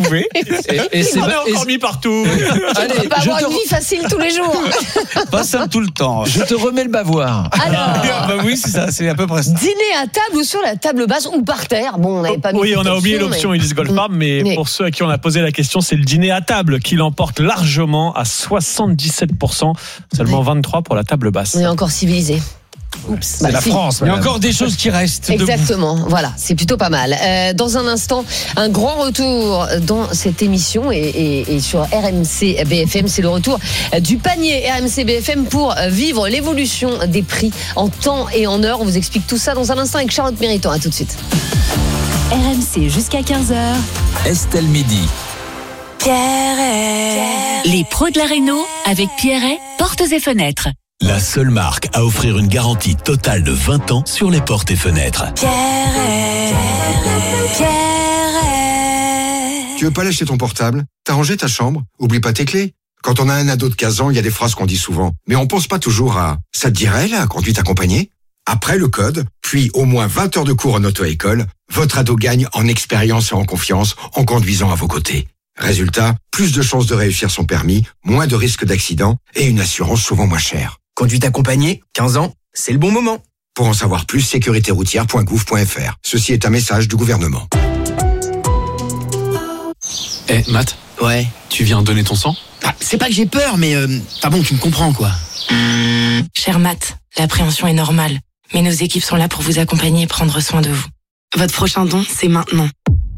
pouvez. Et c'est On est encore mis partout. Allez, On peut pas avoir une vie facile tous les jours. Pas simple tout le temps. je te remets le bavoir. Alors, Oui, c'est ça, c'est à peu près ça. dîner à table ou sur la table basse ou par terre. Bon, on n'avait pas mis Oui, cette on a oublié option, l'option mais- Elise Goldfarb, mais pour ceux à qui on a posé la question, c'est le dîner à table qui l'emporte largement à 77%, seulement 23% pour la table basse. On est encore civilisé. Oups. C'est la si. France. Il y a madame. encore des choses qui restent. debout. Exactement, voilà, c'est plutôt pas mal. Dans un instant, un grand retour dans cette émission et sur RMC BFM, c'est le retour du panier RMC BFM pour vivre l'évolution des prix en temps et en heure. On vous explique tout ça dans un instant avec Charlotte Méritant. À tout de suite. RMC jusqu'à 15h. Estelle Midi. Les pros de la réno avec Pierret, portes et fenêtres. La seule marque à offrir une garantie totale de 20 ans sur les portes et fenêtres. Tu veux pas lâcher ton portable? T'as rangé ta chambre? Oublie pas tes clés. Quand on a un ado de 15 ans, il y a des phrases qu'on dit souvent. Mais on pense pas toujours à « ça te dirait, la conduite accompagnée ?» Après le code, puis au moins 20 heures de cours en auto-école, votre ado gagne en expérience et en confiance en conduisant à vos côtés. Résultat, plus de chances de réussir son permis, moins de risques d'accident et une assurance souvent moins chère. Conduite accompagnée, 15 ans, c'est le bon moment. Pour en savoir plus, sécuritéroutière.gouv.fr. Ceci est un message du gouvernement. Matt, Ouais. tu viens donner ton sang? C'est pas que j'ai peur, mais bon, tu me comprends, quoi. Cher Matt, l'appréhension est normale, mais nos équipes sont là pour vous accompagner et prendre soin de vous. Votre prochain don, c'est maintenant.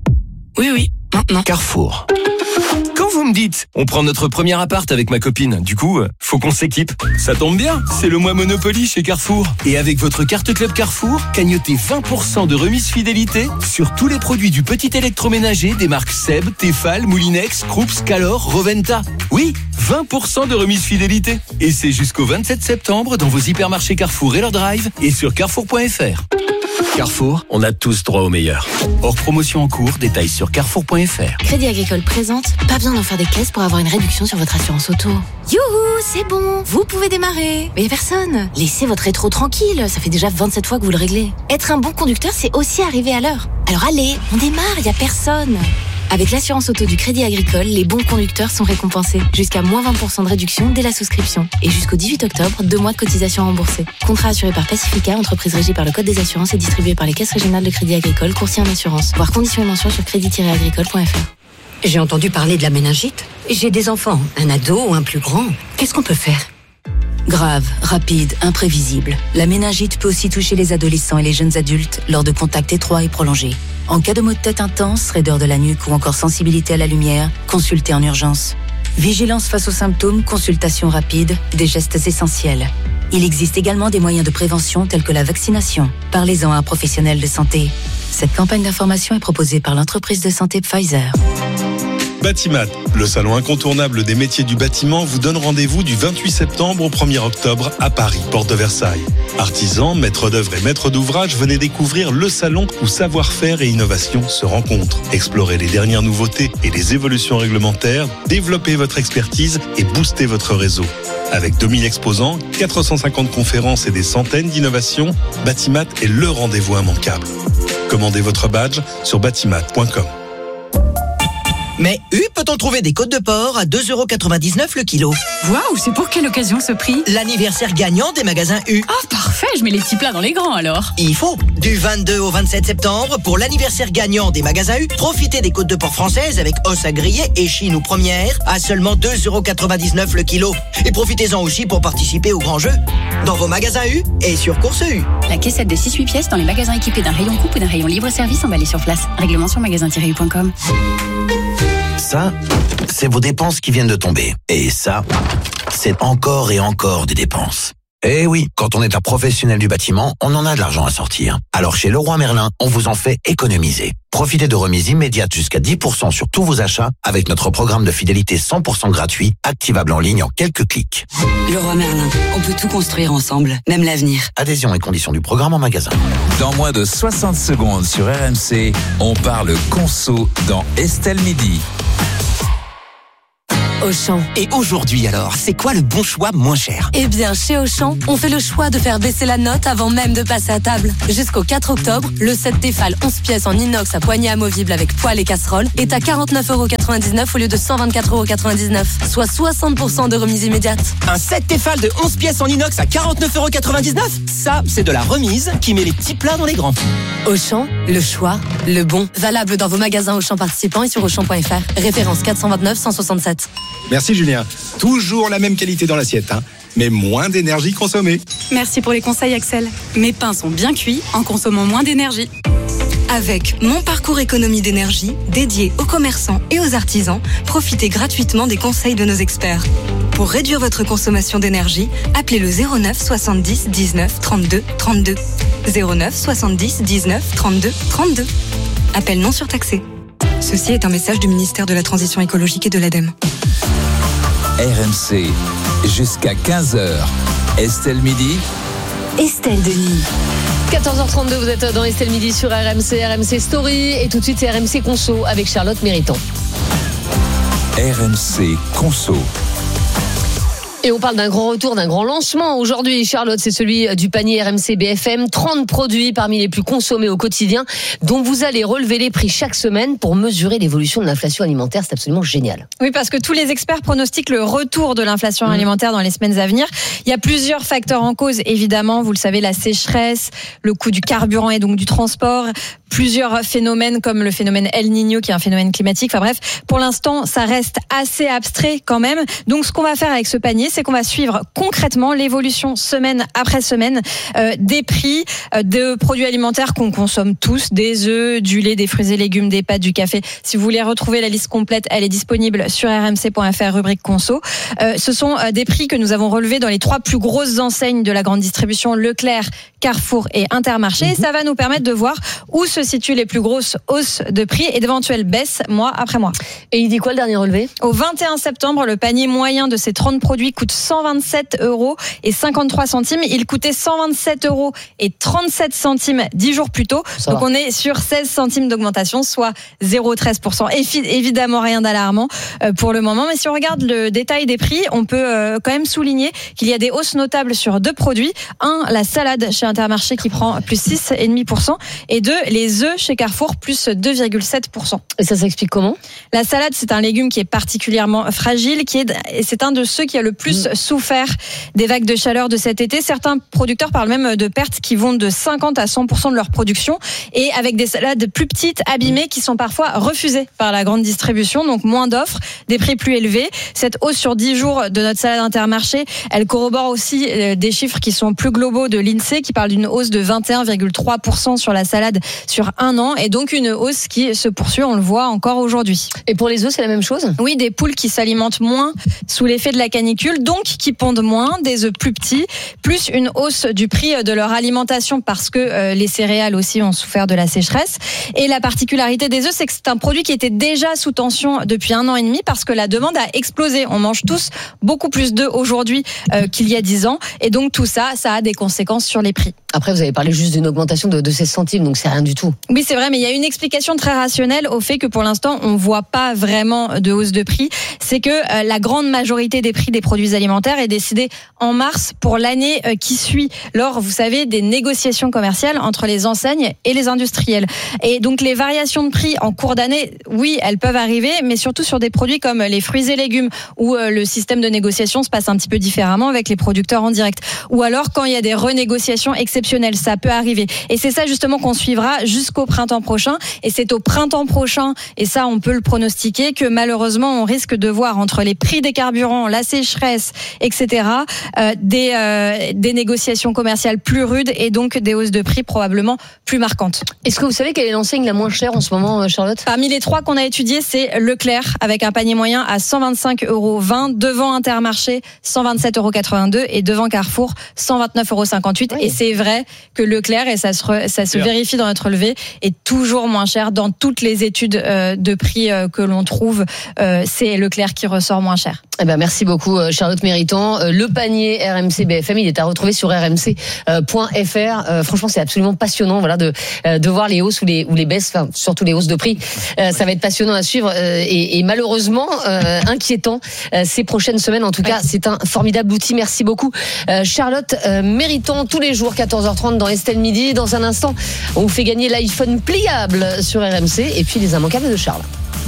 Oui, maintenant. Carrefour. Quand vous me dites, on prend notre premier appart avec ma copine, du coup, faut qu'on s'équipe. Ça tombe bien, c'est le mois Monopoly chez Carrefour. Et avec votre carte Club Carrefour, cagnotez 20% de remise fidélité sur tous les produits du petit électroménager des marques Seb, Tefal, Moulinex, Krups, Calor, Roventa. Oui, 20% de remise fidélité. Et c'est jusqu'au 27 septembre dans vos hypermarchés Carrefour et leur drive et sur carrefour.fr. Carrefour, on a tous droit au meilleur. Hors promotion en cours, détails sur carrefour.fr. Crédit Agricole présente, pas besoin d'en faire des caisses pour avoir une réduction sur votre assurance auto. Youhou, c'est bon, vous pouvez démarrer. Mais y a personne. Laissez votre rétro tranquille, ça fait déjà 27 fois que vous le réglez. Être un bon conducteur, c'est aussi arriver à l'heure. Alors allez, on démarre, y a personne. Avec l'assurance auto du Crédit Agricole, les bons conducteurs sont récompensés. Jusqu'à moins 20% de réduction dès la souscription. Et jusqu'au 18 octobre, 2 mois de cotisation remboursée. Contrat assuré par Pacifica, entreprise régie par le Code des assurances et distribué par les caisses régionales de Crédit Agricole, courtier en assurance. Voir conditions et mentions sur crédit-agricole.fr. J'ai entendu parler de la méningite. J'ai des enfants, un ado ou un plus grand. Qu'est-ce qu'on peut faire? Grave, rapide, imprévisible. La méningite peut aussi toucher les adolescents et les jeunes adultes lors de contacts étroits et prolongés. En cas de maux de tête intense, raideur de la nuque ou encore sensibilité à la lumière, consultez en urgence. Vigilance face aux symptômes, consultation rapide, des gestes essentiels. Il existe également des moyens de prévention tels que la vaccination. Parlez-en à un professionnel de santé. Cette campagne d'information est proposée par l'entreprise de santé Pfizer. Batimat, le salon incontournable des métiers du bâtiment, vous donne rendez-vous du 28 septembre au 1er octobre à Paris, porte de Versailles. Artisans, maîtres d'œuvre et maîtres d'ouvrage, venez découvrir le salon où savoir-faire et innovation se rencontrent. Explorez les dernières nouveautés et les évolutions réglementaires, développez votre expertise et boostez votre réseau. Avec 2000 exposants, 450 conférences et des centaines d'innovations, Batimat est le rendez-vous immanquable. Commandez votre badge sur batimat.com. Mais peut-on trouver des côtes de porc à 2,99€ le kilo? Waouh, c'est pour quelle occasion ce prix? L'anniversaire gagnant des magasins U. Ah, parfait, je mets les petits plats dans les grands alors. Il faut. Du 22 au 27 septembre, pour l'anniversaire gagnant des magasins U, profitez des côtes de porc françaises avec os à griller et chine ou première à seulement 2,99€ le kilo. Et profitez-en aussi pour participer au grand jeu dans vos magasins U et sur Course U. La caissette de 6-8 pièces dans les magasins équipés d'un rayon coupe ou d'un rayon libre-service emballé sur place. Règlement sur magasin-u.com. Ça, c'est vos dépenses qui viennent de tomber. Et ça, c'est encore et encore des dépenses. Eh oui, quand on est un professionnel du bâtiment, on en a de l'argent à sortir. Alors chez Leroy Merlin, on vous en fait économiser. Profitez de remises immédiates jusqu'à 10% sur tous vos achats avec notre programme de fidélité 100% gratuit, activable en ligne en quelques clics. Leroy Merlin, on peut tout construire ensemble, même l'avenir. Adhésion et conditions du programme en magasin. Dans moins de 60 secondes sur RMC, on parle conso dans Estelle Midi. Auchan. Et aujourd'hui alors, c'est quoi le bon choix moins cher ? Eh bien, chez Auchan, on fait le choix de faire baisser la note avant même de passer à table. Jusqu'au 4 octobre, le set Tefal 11 pièces en inox à poignée amovible avec poêle et casserole est à 49,99€ au lieu de 124,99€, soit 60% de remise immédiate. Un set Tefal de 11 pièces en inox à 49,99€. Ça, c'est de la remise qui met les petits plats dans les grands. Auchan, le choix, le bon. Valable dans vos magasins Auchan participants et sur Auchan.fr. Référence 429 167. Merci Julien. Toujours la même qualité dans l'assiette, mais moins d'énergie consommée. Merci pour les conseils, Axel. Mes pains sont bien cuits en consommant moins d'énergie. Avec Mon Parcours Économie d'énergie, dédié aux commerçants et aux artisans, profitez gratuitement des conseils de nos experts. Pour réduire votre consommation d'énergie, appelez le 09 70 19 32 32. 09 70 19 32 32. Appel non surtaxé. Ceci est un message du ministère de la Transition écologique et de l'ADEME. RMC, jusqu'à 15h. Estelle Midi. Estelle Denis. 14h32, vous êtes dans Estelle Midi sur RMC, RMC Story. Et tout de suite, c'est RMC Conso avec Charlotte Méritant. RMC Conso. Et on parle d'un grand retour, d'un grand lancement. Aujourd'hui, Charlotte, c'est celui du panier RMC BFM. 30 produits parmi les plus consommés au quotidien, dont vous allez relever les prix chaque semaine pour mesurer l'évolution de l'inflation alimentaire. C'est absolument génial. Oui, parce que tous les experts pronostiquent le retour de l'inflation alimentaire dans les semaines à venir. Il y a plusieurs facteurs en cause, évidemment. Vous le savez, la sécheresse, le coût du carburant et donc du transport. Plusieurs phénomènes comme le phénomène El Niño, qui est un phénomène climatique. Enfin bref, pour l'instant, ça reste assez abstrait quand même. Donc, ce qu'on va faire avec ce panier, c'est qu'on va suivre concrètement l'évolution semaine après semaine des prix de produits alimentaires qu'on consomme tous, des œufs, du lait, des fruits et légumes, des pâtes, du café. Si vous voulez retrouver la liste complète, elle est disponible sur rmc.fr, rubrique conso. Ce sont des prix que nous avons relevés dans les 3 plus grosses enseignes de la grande distribution, Leclerc, Carrefour et Intermarché. Et ça va nous permettre de voir où se situent les plus grosses hausses de prix et d'éventuelles baisses mois après mois. Et il dit quoi le dernier relevé ? Au 21 septembre, le panier moyen de ces 30 produits coûte 127,53€. Il coûtait 127,37€ 10 jours plus tôt. Ça Donc va. on est sur 16 centimes d'augmentation, soit 0,13%. Évidemment, rien d'alarmant pour le moment. Mais si on regarde le détail des prix, on peut quand même souligner qu'il y a des hausses notables sur 2 produits. 1, la salade chez Intermarché qui prend plus 6,5%. Et 2, les œufs chez Carrefour plus 2,7%. Et ça s'explique comment ? La salade, c'est un légume qui est particulièrement fragile, et c'est un de ceux qui a le plus souffert des vagues de chaleur de cet été. Certains producteurs parlent même de pertes qui vont de 50 à 100% de leur production, et avec des salades plus petites, abîmées, qui sont parfois refusées par la grande distribution, donc moins d'offres, des prix plus élevés. Cette hausse sur 10 jours de notre salade Intermarché, elle corrobore aussi des chiffres qui sont plus globaux de l'INSEE, qui parlent d'une hausse de 21,3% sur la salade sur un an, et donc une hausse qui se poursuit, on le voit encore aujourd'hui. Et pour les œufs, c'est la même chose ? Oui, des poules qui s'alimentent moins sous l'effet de la canicule, donc qui pondent moins, des œufs plus petits, plus une hausse du prix de leur alimentation parce que les céréales aussi ont souffert de la sécheresse. Et la particularité des œufs, c'est que c'est un produit qui était déjà sous tension depuis 1 an et demi parce que la demande a explosé. On mange tous beaucoup plus d'œufs aujourd'hui qu'il y a 10 ans, et donc tout ça, ça a des conséquences sur les prix. Après, vous avez parlé juste d'une augmentation de 16 centimes, donc c'est rien du tout. Oui, c'est vrai, mais il y a une explication très rationnelle au fait que pour l'instant, on voit pas vraiment de hausse de prix. C'est que la grande majorité des prix des produits alimentaires est décidée en mars pour l'année qui suit, lors, vous savez, des négociations commerciales entre les enseignes et les industriels. Et donc, les variations de prix en cours d'année, oui, elles peuvent arriver, mais surtout sur des produits comme les fruits et légumes, où le système de négociation se passe un petit peu différemment avec les producteurs en direct. Ou alors, quand il y a des renégociations exceptionnelles, ça peut arriver. Et c'est ça, justement, qu'on suivra jusqu'au printemps prochain. Et c'est au printemps prochain, et ça, on peut le pronostiquer, que malheureusement, on risque de voir entre les prix des carburants, la sécheresse, etc., des négociations commerciales plus rudes et donc des hausses de prix probablement plus marquantes. Est-ce que vous savez quelle est l'enseigne la moins chère en ce moment, Charlotte ? Parmi les 3 qu'on a étudiés, c'est Leclerc, avec un panier moyen à 125,20€, devant Intermarché 127,82€ et devant Carrefour 129,58€. Oui. Et c'est vrai que Leclerc, et ça se vérifie dans notre relevé, est toujours moins cher dans toutes les études de prix que l'on trouve. C'est Leclerc qui ressort moins cher. Eh ben, merci beaucoup, Charlotte Méritant. Le panier RMC BFM, il est à retrouver sur rmc.fr. Franchement, c'est absolument passionnant, voilà, de voir les hausses ou les baisses, enfin, surtout les hausses de prix. Ça va être passionnant à suivre et malheureusement inquiétant ces prochaines semaines. En tout cas, c'est un formidable outil. Merci beaucoup, Charlotte Méritant. Tous les jours, 14h30 dans Estelle Midi. Dans un instant, on vous fait gagner l'iPhone pliable sur RMC et puis les immanquables de Charles.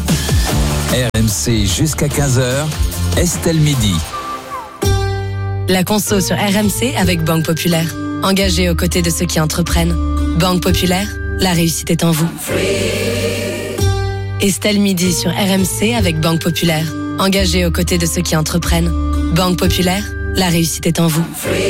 RMC jusqu'à 15h. Estelle Midi. La conso sur RMC avec Banque Populaire. Engagée aux côtés de ceux qui entreprennent. Banque Populaire, la réussite est en vous. Estelle Midi sur RMC avec Banque Populaire. Engagée aux côtés de ceux qui entreprennent. Banque Populaire, la réussite est en vous.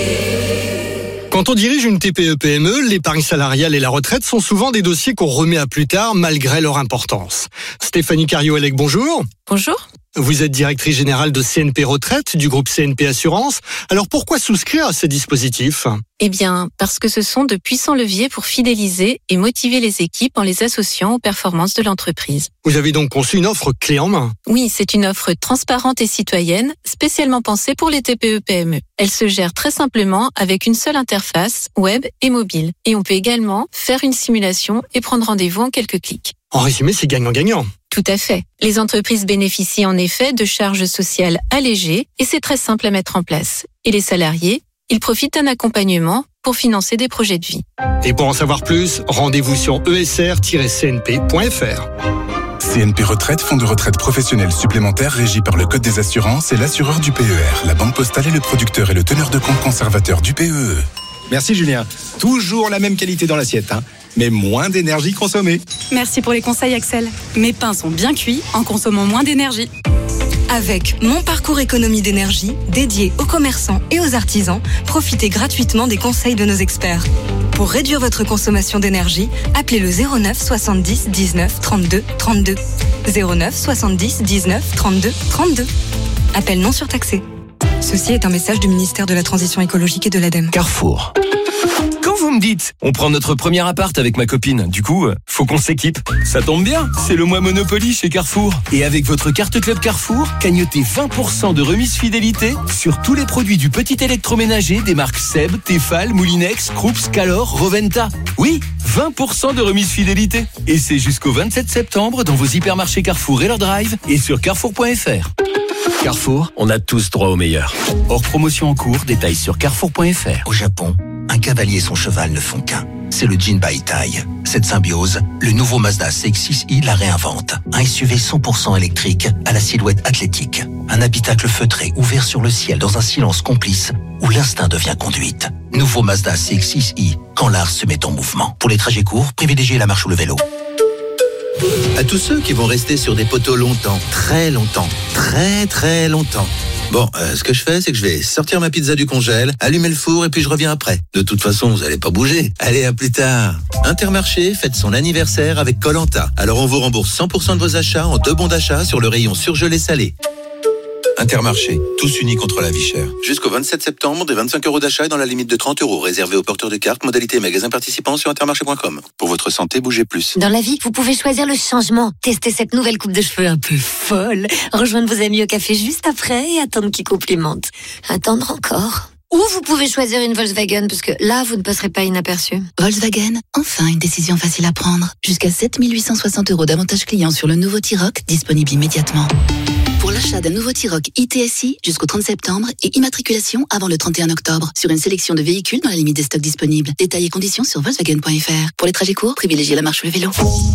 Quand on dirige une TPE-PME, l'épargne salariale et la retraite sont souvent des dossiers qu'on remet à plus tard malgré leur importance. Stéphanie Cario-Elec, bonjour. Bonjour. Vous êtes directrice générale de CNP Retraite du groupe CNP Assurance. Alors pourquoi souscrire à ces dispositifs ? Eh bien, parce que ce sont de puissants leviers pour fidéliser et motiver les équipes en les associant aux performances de l'entreprise. Vous avez donc conçu une offre clé en main. Oui, c'est une offre transparente et citoyenne, spécialement pensée pour les TPE-PME. Elle se gère très simplement avec une seule interface, web et mobile. Et on peut également faire une simulation et prendre rendez-vous en quelques clics. En résumé, c'est gagnant-gagnant. Tout à fait. Les entreprises bénéficient en effet de charges sociales allégées et c'est très simple à mettre en place. Et les salariés, ils profitent d'un accompagnement pour financer des projets de vie. Et pour en savoir plus, rendez-vous sur esr-cnp.fr. CNP Retraite, fonds de retraite professionnel supplémentaire régi par le Code des assurances et l'assureur du PER. La Banque Postale est le producteur et le teneur de compte conservateur du PEE. Merci Julien. Toujours la même qualité dans l'assiette, mais moins d'énergie consommée. Merci pour les conseils, Axel. Mes pains sont bien cuits en consommant moins d'énergie. Avec Mon Parcours Économie d'énergie, dédié aux commerçants et aux artisans, profitez gratuitement des conseils de nos experts. Pour réduire votre consommation d'énergie, appelez le 09 70 19 32 32. 09 70 19 32 32. Appel non surtaxé. Ceci est un message du ministère de la Transition écologique et de l'ADEME. Carrefour. Quand vous me dites, on prend notre premier appart avec ma copine, du coup, faut qu'on s'équipe. Ça tombe bien, c'est le mois Monopoly chez Carrefour. Et avec votre carte Club Carrefour, cagnotez 20% de remise fidélité sur tous les produits du petit électroménager des marques Seb, Tefal, Moulinex, Krups, Calor, Roventa. Oui, 20% de remise fidélité. Et c'est jusqu'au 27 septembre dans vos hypermarchés Carrefour et leur drive et sur carrefour.fr. Carrefour, on a tous droit au meilleur. Hors promotion en cours, détails sur carrefour.fr. Au Japon, un cavalier et son cheval ne font qu'un. C'est le Jinbaitai. Cette symbiose, le nouveau Mazda CX-6i la réinvente. Un SUV 100% électrique à la silhouette athlétique. Un habitacle feutré ouvert sur le ciel dans un silence complice où l'instinct devient conduite. Nouveau Mazda CX-6i, quand l'art se met en mouvement. Pour les trajets courts, privilégiez la marche ou le vélo. À tous ceux qui vont rester sur des poteaux longtemps, très longtemps, très longtemps. Bon, ce que je fais, c'est que je vais sortir ma pizza du congèle, allumer le four et puis je reviens après. De toute façon, vous allez pas bouger. Allez, à plus tard. Intermarché fête son anniversaire avec Koh-Lanta. Alors on vous rembourse 100% de vos achats en 2 bons d'achat sur le rayon surgelé salé. Intermarché, tous unis contre la vie chère. Jusqu'au 27 septembre, des 25 € d'achat et dans la limite de 30 €, réservé aux porteurs de cartes, modalité magasin participant sur intermarché.com. Pour votre santé, bougez plus. Dans la vie, vous pouvez choisir le changement. Tester cette nouvelle coupe de cheveux un peu folle. Rejoindre vos amis au café juste après et attendre qu'ils complimentent. Attendre encore. Ou vous pouvez choisir une Volkswagen, parce que là, vous ne passerez pas inaperçu. Volkswagen, enfin une décision facile à prendre. Jusqu'à 7 860 € d'avantages clients sur le nouveau T-Roc, disponible immédiatement. Pour l'achat d'un nouveau T-Roc ITSI jusqu'au 30 septembre et immatriculation avant le 31 octobre sur une sélection de véhicules dans la limite des stocks disponibles. Détails et conditions sur Volkswagen.fr. Pour les trajets courts, privilégiez la marche ou le vélo.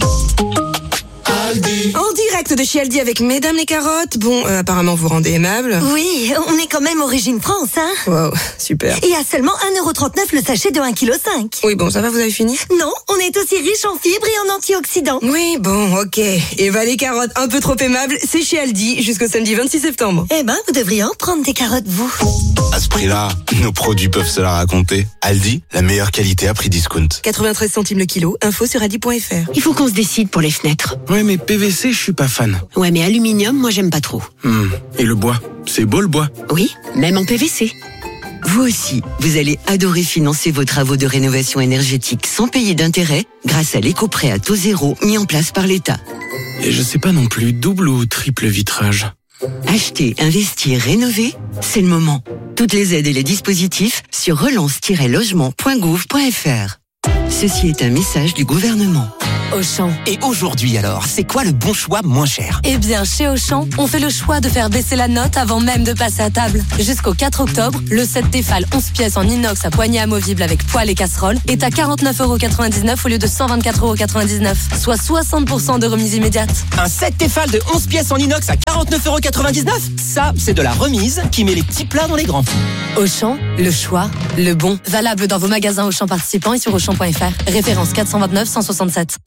En direct de chez Aldi avec Mesdames les carottes. Bon, apparemment vous rendez aimable. Oui, on est quand même Origine France, hein. Wow, super. Et à seulement 1,39 € le sachet de 1,5 kg. Oui, bon, ça va, vous avez fini? Non, on est aussi riche en fibres et en antioxydants. Oui, bon, ok. Eva les carottes un peu trop aimables, c'est chez Aldi jusqu'au samedi 26 septembre. Eh ben, vous devriez en prendre des carottes, vous. À ce prix-là, nos produits peuvent se la raconter. Aldi, la meilleure qualité à prix discount. 93 centimes le kilo, info sur aldi.fr. Il faut qu'on se décide pour les fenêtres. Ouais, mais PVC, je suis pas fan. Ouais, mais aluminium, moi j'aime pas trop. Et le bois? C'est beau le bois? Oui, même en PVC. Vous aussi, vous allez adorer financer vos travaux de rénovation énergétique sans payer d'intérêt grâce à l'éco-prêt à taux zéro mis en place par l'État. Et je sais pas non plus, double ou triple vitrage? Acheter, investir, rénover, c'est le moment. Toutes les aides et les dispositifs sur relance-logement.gouv.fr. Ceci est un message du gouvernement. Auchan. Et aujourd'hui alors, c'est quoi le bon choix moins cher? Eh bien, chez Auchan, on fait le choix de faire baisser la note avant même de passer à table. Jusqu'au 4 octobre, le set Tefal 11 pièces en inox à poignée amovible avec poêle et casserole est à 49,99€ au lieu de 124,99€, soit 60% de remise immédiate. Un set Tefal de 11 pièces en inox à 49,99€? Ça, c'est de la remise qui met les petits plats dans les grands. Auchan, le choix, le bon. Valable dans vos magasins Auchan participants et sur Auchan.fr. Référence 429 167.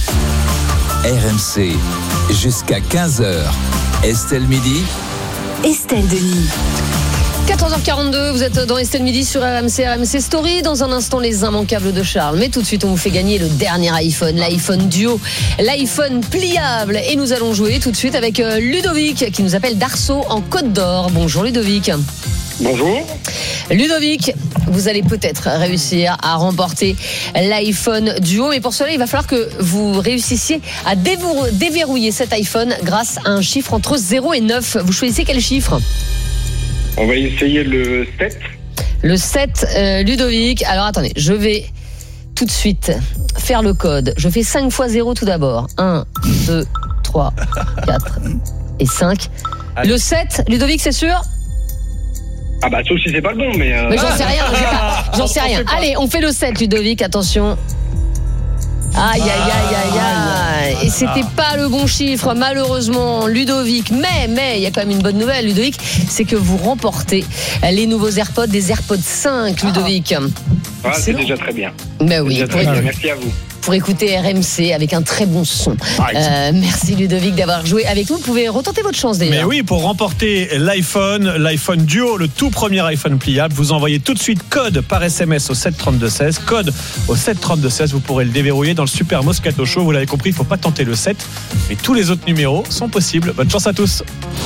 RMC, jusqu'à 15h. Estelle Midi. Estelle Denis. 14h42, vous êtes dans Estelle Midi sur RMC Story. Dans un instant, les immanquables de Charles. Mais tout de suite, on vous fait gagner le dernier iPhone, l'iPhone Duo, l'iPhone pliable. Et nous allons jouer tout de suite avec Ludovic, qui nous appelle d'Arceau en Côte d'Or. Bonjour Ludovic. Bonjour. Ludovic, vous allez peut-être réussir à remporter l'iPhone Duo. Mais pour cela, il va falloir que vous réussissiez à déverrouiller cet iPhone grâce à un chiffre entre 0 et 9. Vous choisissez quel chiffre ? On va essayer le 7. Le 7, Ludovic. Alors attendez, je vais tout de suite faire le code. Je fais 5 fois 0 tout d'abord. 1, 2, 3, 4 et 5. Allez. Le 7, Ludovic, c'est sûr ? Ah bah sauf si c'est pas le bon, mais j'en sais rien, j'en sais rien. Allez, on fait le 7, Ludovic, attention. Aïe, aïe, aïe, aïe, aïe. Et c'était pas le bon chiffre, malheureusement, Ludovic. Mais, il y a quand même une bonne nouvelle, Ludovic, c'est que vous remportez les nouveaux AirPods, des AirPods 5, Ludovic. Ah, c'est déjà très bien. Ben oui. Très bien. Merci à vous. Pour écouter RMC avec un très bon son. Merci Ludovic d'avoir joué avec nous. Vous pouvez retenter votre chance d'ailleurs. Mais oui, pour remporter l'iPhone Duo, le tout premier iPhone pliable, vous envoyez tout de suite code par SMS au 732-16. Code au 732-16, vous pourrez le déverrouiller dans le Super Moscato Show. Vous l'avez compris, il ne faut pas tenter le 7. Mais tous les autres numéros sont possibles. Bonne chance à tous.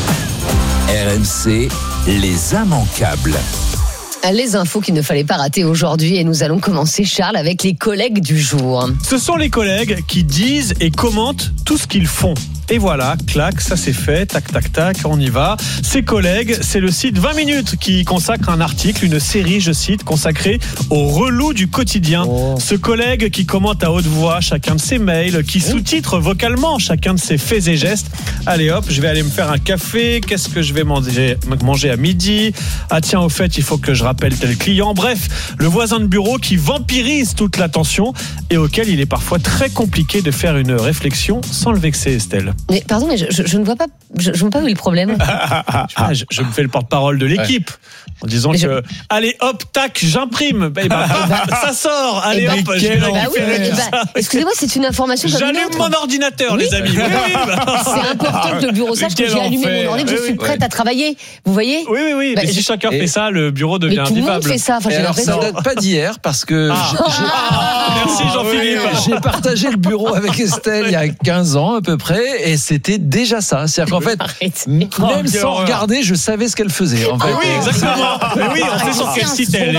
RMC, les immanquables. Les infos qu'il ne fallait pas rater aujourd'hui et nous allons commencer, Charles, avec les collègues du jour. Ce sont les collègues qui disent et commentent tout ce qu'ils font. Et voilà, clac, ça c'est fait, tac, tac, tac, on y va. Ces collègues, c'est le site 20 minutes qui consacre un article, une série, je cite, consacrée aux relous du quotidien. Ce collègue qui commente à haute voix chacun de ses mails, qui sous-titre vocalement chacun de ses faits et gestes. Allez hop, je vais aller me faire un café, qu'est-ce que je vais manger à midi ? Ah tiens, au fait, il faut que je rappelle tel client. Bref, le voisin de bureau qui vampirise toute l'attention et auquel il est parfois très compliqué de faire une réflexion sans le vexer, Estelle. Mais pardon, mais je ne vois pas, je vois pas où est le problème. Je me fais le porte-parole de l'équipe en disant que allez hop tac j'imprime, ça sort, allez hop je vais récupérer ça. Excusez-moi, c'est une information. J'allume mon ordinateur, les amis. C'est important que le bureau sache que j'ai allumé mon ordinateur, que je suis prête à travailler. Vous voyez ? Oui. Mais si chacun fait ça, le bureau devient invivable. Tout le monde fait ça. Enfin, alors, ça date pas d'hier parce que merci Jean-Philippe. J'ai partagé le bureau avec Estelle il y a 15 ans à peu près et c'était déjà ça. C'est-à-dire qu'en fait, même sans regarder, je savais ce qu'elle faisait. En fait. Oui, exactement. Mais oui, on sait sur quel site elle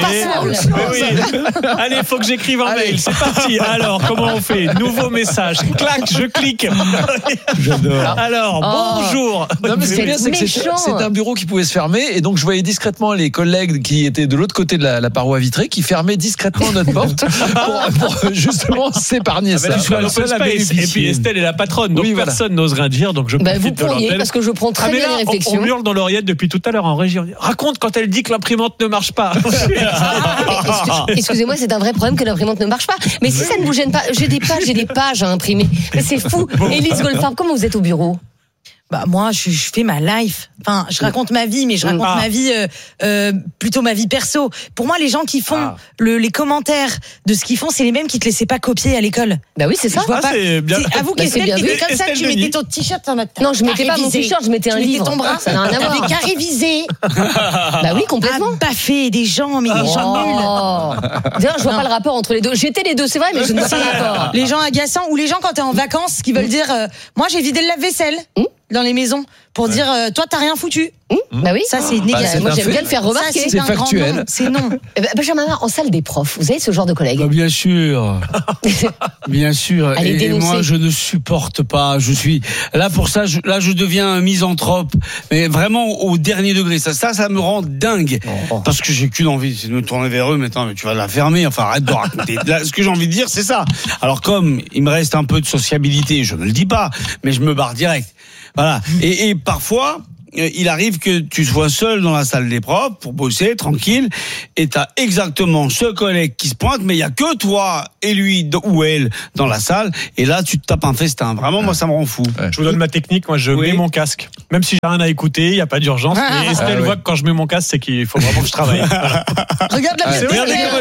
est. Allez, il faut que j'écrive un mail. C'est parti. Alors, comment on fait ? Nouveau message. Clac, je clique. J'adore. Alors, bonjour. Non, mais ce qui est bien, c'est que c'est un bureau qui pouvait se fermer. Et donc, je voyais discrètement les collègues qui étaient de l'autre côté de la paroi vitrée qui fermaient discrètement notre porte pour justement s'épargner ça. Et puis, Estelle est la patronne. Donc, personne n'ose rien dire. Donc, je profite de l'antenne. Parce que je prends très bien les réflexions. On hurle dans l'oreillette depuis tout à l'heure en régie. Raconte quand elle dit que l'imprimante ne marche pas. Excusez-moi, c'est un vrai problème que l'imprimante ne marche pas. Mais si ça ne vous gêne pas, j'ai des pages à imprimer. Mais c'est fou. Élise Goldfarb, comment vous êtes au bureau ? Bah moi je fais ma life. Enfin, je raconte ma vie, mais je raconte ma vie plutôt ma vie perso. Pour moi, les gens qui font les commentaires de ce qu'ils font, c'est les mêmes qui te laissaient pas copier à l'école. Bah oui, c'est ça. C'est bien. Avoue qu'Estelle, tu fais comme ça, tu mettais ton t-shirt en mode. Non, je mettais pas mon t-shirt, je mettais un livre. Ton bras, ça n'a rien à voir. T'avais qu'à réviser. Bah oui, complètement. Baffer des gens, mais des gens nuls. D'ailleurs, je vois pas le rapport entre les deux. J'étais les deux, c'est vrai, mais je ne vois pas le rapport. Les gens agaçants ou les gens quand t'es en vacances qui veulent dire, moi j'ai vidé le lave-vaisselle. dans les maisons pour dire toi t'as rien foutu. Bah oui. Ça c'est négatif. Moi j'aime bien le faire remarquer. Ça, c'est un factuel. grand non. C'est non. Benjamin, en salle des profs, vous avez ce genre de collègues? Bien sûr. Bien sûr. Allez, Et moi, je ne supporte pas. Je suis là pour ça. Je deviens un misanthrope, mais vraiment au dernier degré. Ça me rend dingue. Parce que j'ai qu'une envie, c'est de me tourner vers eux. Mais attends, mais tu vas la fermer. Enfin, arrête de raconter. Là, ce que j'ai envie de dire, c'est ça. Alors, comme il me reste un peu de sociabilité, je ne le dis pas, mais je me barre direct. Voilà. Et parfois, il arrive que tu sois seul dans la salle des profs pour bosser tranquille et t'as exactement ce collègue qui se pointe, mais il y a que toi et lui ou elle dans la salle et là tu te tapes un festin. Vraiment, moi ça me rend fou. Je vous donne ma technique. Moi, je mets mon casque, même si j'ai rien à écouter, il y a pas d'urgence. Mais Estelle voit que quand je mets mon casque, c'est qu'il faut vraiment que je travaille. Voilà. Regarde la vidéo.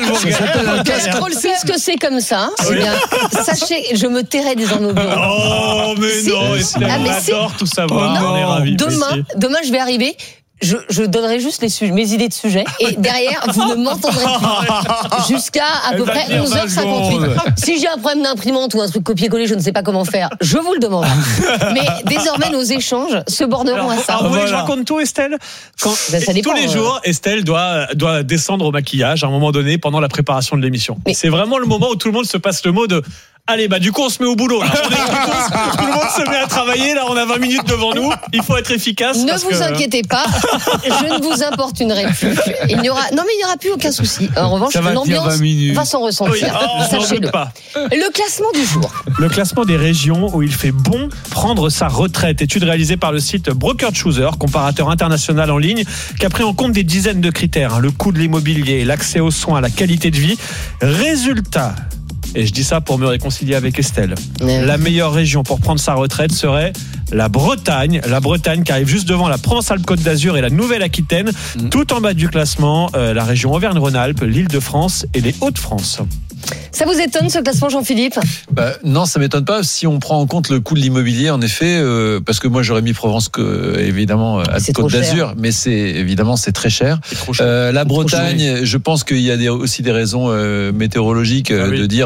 Puisque c'est comme ça, eh bien, sachez, je me tairai désormais au bureau. Oh mais non, Estelle, on adore tout savoir. On est ravis. Demain, je vais arriver. Je donnerai juste mes idées de sujet et derrière, vous ne m'entendrez plus jusqu'à à peu près 11h58. Si j'ai un problème d'imprimante ou un truc copier-coller, je ne sais pas comment faire, je vous le demande. Mais désormais, nos échanges se borderont à ça. Vous voulez que je raconte tout, Estelle? Ça dépend, tous les jours, Estelle doit descendre au maquillage à un moment donné pendant la préparation de l'émission. C'est vraiment le moment où tout le monde se passe le mot de allez, du coup, on se met au boulot. Là. Tout le monde se met à travailler. Là, on a 20 minutes devant nous. Il faut être efficace. Ne vous inquiétez pas. Je ne vous importunerai plus. Il n'y aura plus aucun souci. En revanche, l'ambiance va s'en ressentir. Sachez-le. Le classement du jour. Le classement des régions où il fait bon prendre sa retraite. Étude réalisée par le site Broker Chooser, comparateur international en ligne, qui a pris en compte des dizaines de critères. Le coût de l'immobilier, l'accès aux soins, la qualité de vie. Résultat. Et je dis ça pour me réconcilier avec Estelle. La meilleure région pour prendre sa retraite serait la Bretagne. La Bretagne qui arrive juste devant la Provence-Alpes-Côte d'Azur et la Nouvelle-Aquitaine. Tout en bas du classement, la région Auvergne-Rhône-Alpes, l'Île-de-France et les Hauts-de-France. Ça vous étonne ce classement, Jean-Philippe? Non, ça m'étonne pas si on prend en compte le coût de l'immobilier, en effet, parce que moi j'aurais mis Provence évidemment à Côte d'Azur, mais c'est très cher. La Bretagne, je pense qu'il y a aussi des raisons météorologiques de dire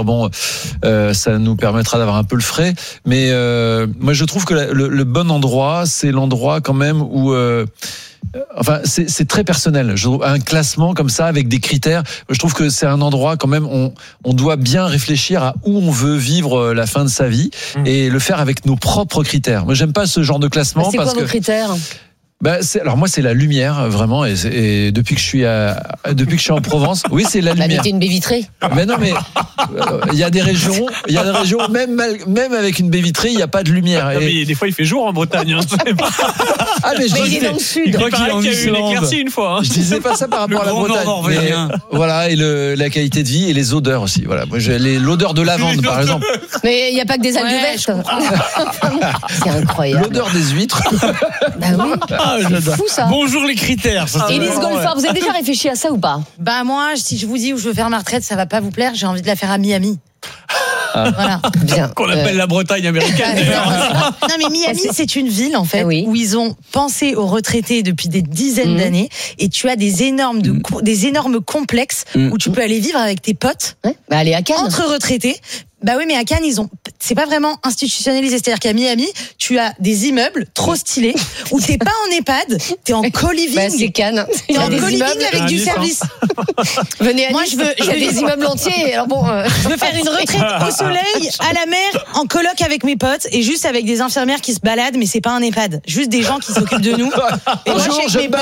ça nous permettra d'avoir un peu le frais, mais moi je trouve que le bon endroit, c'est l'endroit quand même où enfin, c'est très personnel. Je trouve un classement comme ça avec des critères. Je trouve que c'est un endroit quand même. On doit bien réfléchir à où on veut vivre la fin de sa vie et le faire avec nos propres critères. Moi, j'aime pas ce genre de classement. C'est quoi vos critères? Alors moi c'est la lumière vraiment et depuis que je suis en Provence, oui c'est la lumière. Mettez une baie vitrée. Mais non mais il y a des régions même avec une baie vitrée il y a pas de lumière. Non, mais des fois il fait jour en Bretagne. Mais il est dans le sud. Il paraît qu'il y a eu une éclaircie une fois. Je disais pas ça par rapport à la Bretagne. Mais, voilà et la qualité de vie et les odeurs aussi. Voilà, moi j'ai l'odeur de lavande par exemple. Mais il y a pas que des algues vertes. C'est incroyable. L'odeur des huîtres. Bah oui. C'est fou ça. Bonjour les critères. Élise Golfard, vous avez déjà réfléchi à ça ou pas? Moi, si je vous dis où je veux faire ma retraite, ça va pas vous plaire. J'ai envie de la faire à Miami. Voilà. Bien. Qu'on appelle la Bretagne américaine. Non mais Miami c'est une ville en fait où ils ont pensé aux retraités depuis des dizaines d'années et tu as des énormes complexes où tu peux aller vivre avec tes potes. Aller à Cannes. Entre retraités. Bah oui, mais à Cannes, c'est pas vraiment institutionnalisé. C'est-à-dire qu'à Miami, tu as des immeubles trop stylés où t'es pas en EHPAD, t'es en co-living. C'est Cannes. T'es en co-living avec du service. Venez à Moi, Nice. je veux des immeubles entiers. Alors bon, je veux faire une retraite au soleil, à la mer, en coloc avec mes potes et juste avec des infirmières qui se baladent, mais c'est pas un EHPAD. Juste des gens qui s'occupent de nous. Et moi, je mes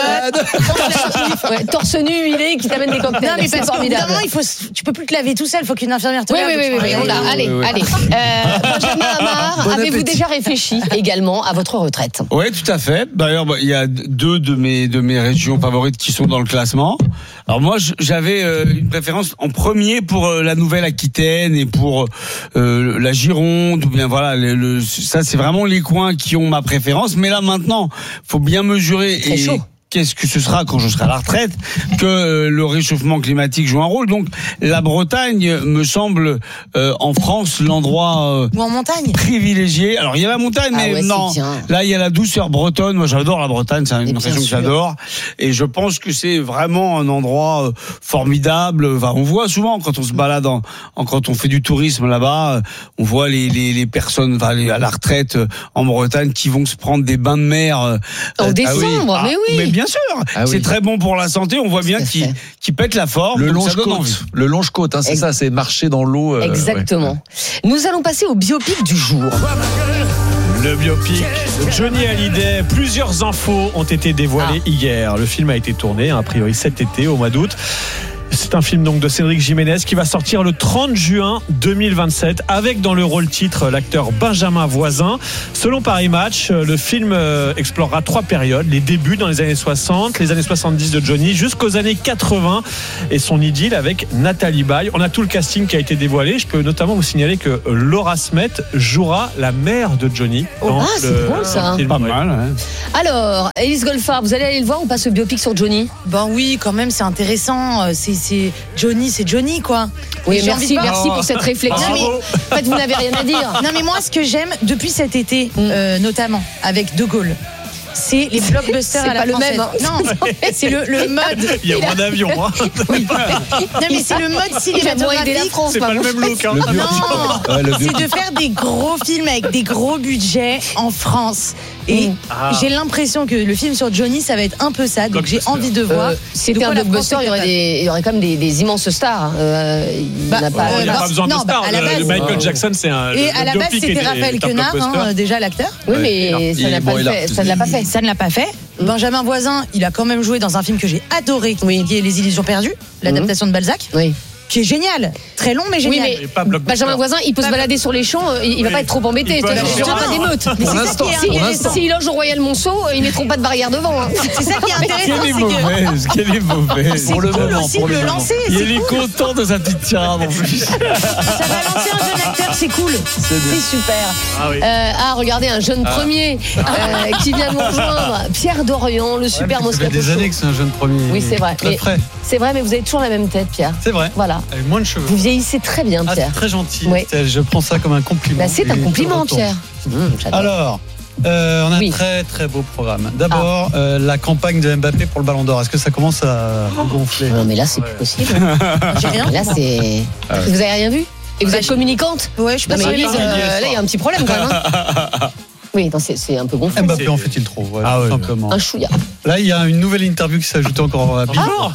potes. Torse nu, huilé, qui t'amène des cocktails. Non, mais c'est formidable. Tu peux plus te laver tout seul, faut qu'une infirmière te lave. Oui. Allez. Benjamin Amar, avez-vous déjà réfléchi également à votre retraite? Oui, tout à fait. D'ailleurs, il y a deux de mes régions favorites qui sont dans le classement. Alors moi, j'avais une préférence en premier pour la Nouvelle-Aquitaine et pour la Gironde. Ou bien voilà, ça c'est vraiment les coins qui ont ma préférence. Mais là maintenant, faut bien mesurer. Très chaud. qu'est-ce que ce sera quand je serai à la retraite que le réchauffement climatique joue un rôle. Donc la Bretagne me semble en France l'endroit ou en montagne privilégié. Alors il y a la montagne, mais non. Là il y a la douceur bretonne. Moi j'adore la Bretagne, c'est une région que j'adore. Et je pense que c'est vraiment un endroit formidable. Enfin, on voit souvent quand on se balade, quand on fait du tourisme là-bas, on voit les personnes à la retraite en Bretagne qui vont se prendre des bains de mer en décembre. Mais oui. Mais bien sûr, c'est très bon pour la santé. On voit bien qu'ils pètent la forme. Le longe-côte, hein, c'est ça, c'est marcher dans l'eau. Exactement. Nous allons passer au biopic du jour. Le biopic de Johnny Hallyday. Plusieurs infos ont été dévoilées hier. Le film a été tourné, a priori cet été, au mois d'août. C'est un film donc de Cédric Jiménez qui va sortir le 30 juin 2027 avec dans le rôle titre l'acteur Benjamin Voisin. Selon Paris Match, le film explorera 3 périodes, les débuts dans les années 60, les années 70 de Johnny jusqu'aux années 80 et son idylle avec Nathalie Baye. On a tout le casting qui a été dévoilé. Je peux notamment vous signaler que Laura Smet jouera la mère de Johnny. C'est drôle ça. Pas mal. Hein. Alors, Élise Golfard, vous allez aller le voir ou pas ce biopic sur Johnny? Ben oui, quand même, c'est intéressant. C'est Johnny quoi. Oui, merci pour cette réflexion. En fait, vous n'avez rien à dire. Non mais moi, ce que j'aime depuis cet été, notamment avec De Gaulle, c'est les blockbusters à la française. C'est pas le même. Non, c'est le mode. Il y a moins d'avions. Hein. Oui. Non mais c'est le mode cinématographique. C'est pas le même look. Hein. Non, c'est de faire des gros films avec des gros budgets en France. Et j'ai l'impression que le film sur Johnny, ça va être un peu ça. Donc j'ai envie de voir. C'était un blockbuster, il y aurait quand même des immenses stars. Il n'y a pas besoin de stars. Michael Jackson, c'est un. Et à la base, c'était Raphaël Quenard, déjà l'acteur. Oui, mais ça ne l'a pas fait. Ça ne l'a pas fait. Benjamin Voisin, il a quand même joué dans un film que j'ai adoré, qui est Les Illusions perdues, l'adaptation de Balzac. Oui. Qui est génial, très long mais génial. Oui, mais Benjamin Voisin, il peut se balader sur les champs, il va pas être trop embêté. Il n'y aura pas d'émeute. S'il loge au Royal Monceau, ils mettront pas de barrière devant. C'est ça qui est intéressant. Quelle est mauvaise. Pour le moment, pour le moment. Il est content de sa petite tirade en plus. Ça va lancer un jeune acteur, c'est cool. C'est super. Regardez, un jeune premier qui vient de nous rejoindre. Pierre Dorian, le super Moscato. Ça fait des années que c'est un jeune premier. Oui, c'est vrai. C'est vrai, mais vous avez toujours la même tête, Pierre. C'est vrai. Voilà. Avec moins de cheveux. Vous vieillissez très bien, Pierre. C'est très gentil. Oui. Je prends ça comme un compliment. C'est un compliment, Pierre. Alors, on a un très très beau programme. D'abord, la campagne de Mbappé pour le Ballon d'Or. Est-ce que ça commence à gonfler? Non, mais là, c'est plus possible. J'ai rien. Là, c'est. Vous avez rien vu? Et vous êtes communicante? Ouais, je suis pas sûre. Là, il y a un petit problème quand même. Oui, c'est un peu gonflé. Mbappé en fait-il trop, tout simplement. Un chouïa. Là, il y a une nouvelle interview qui s'est ajoutée encore à Billboard.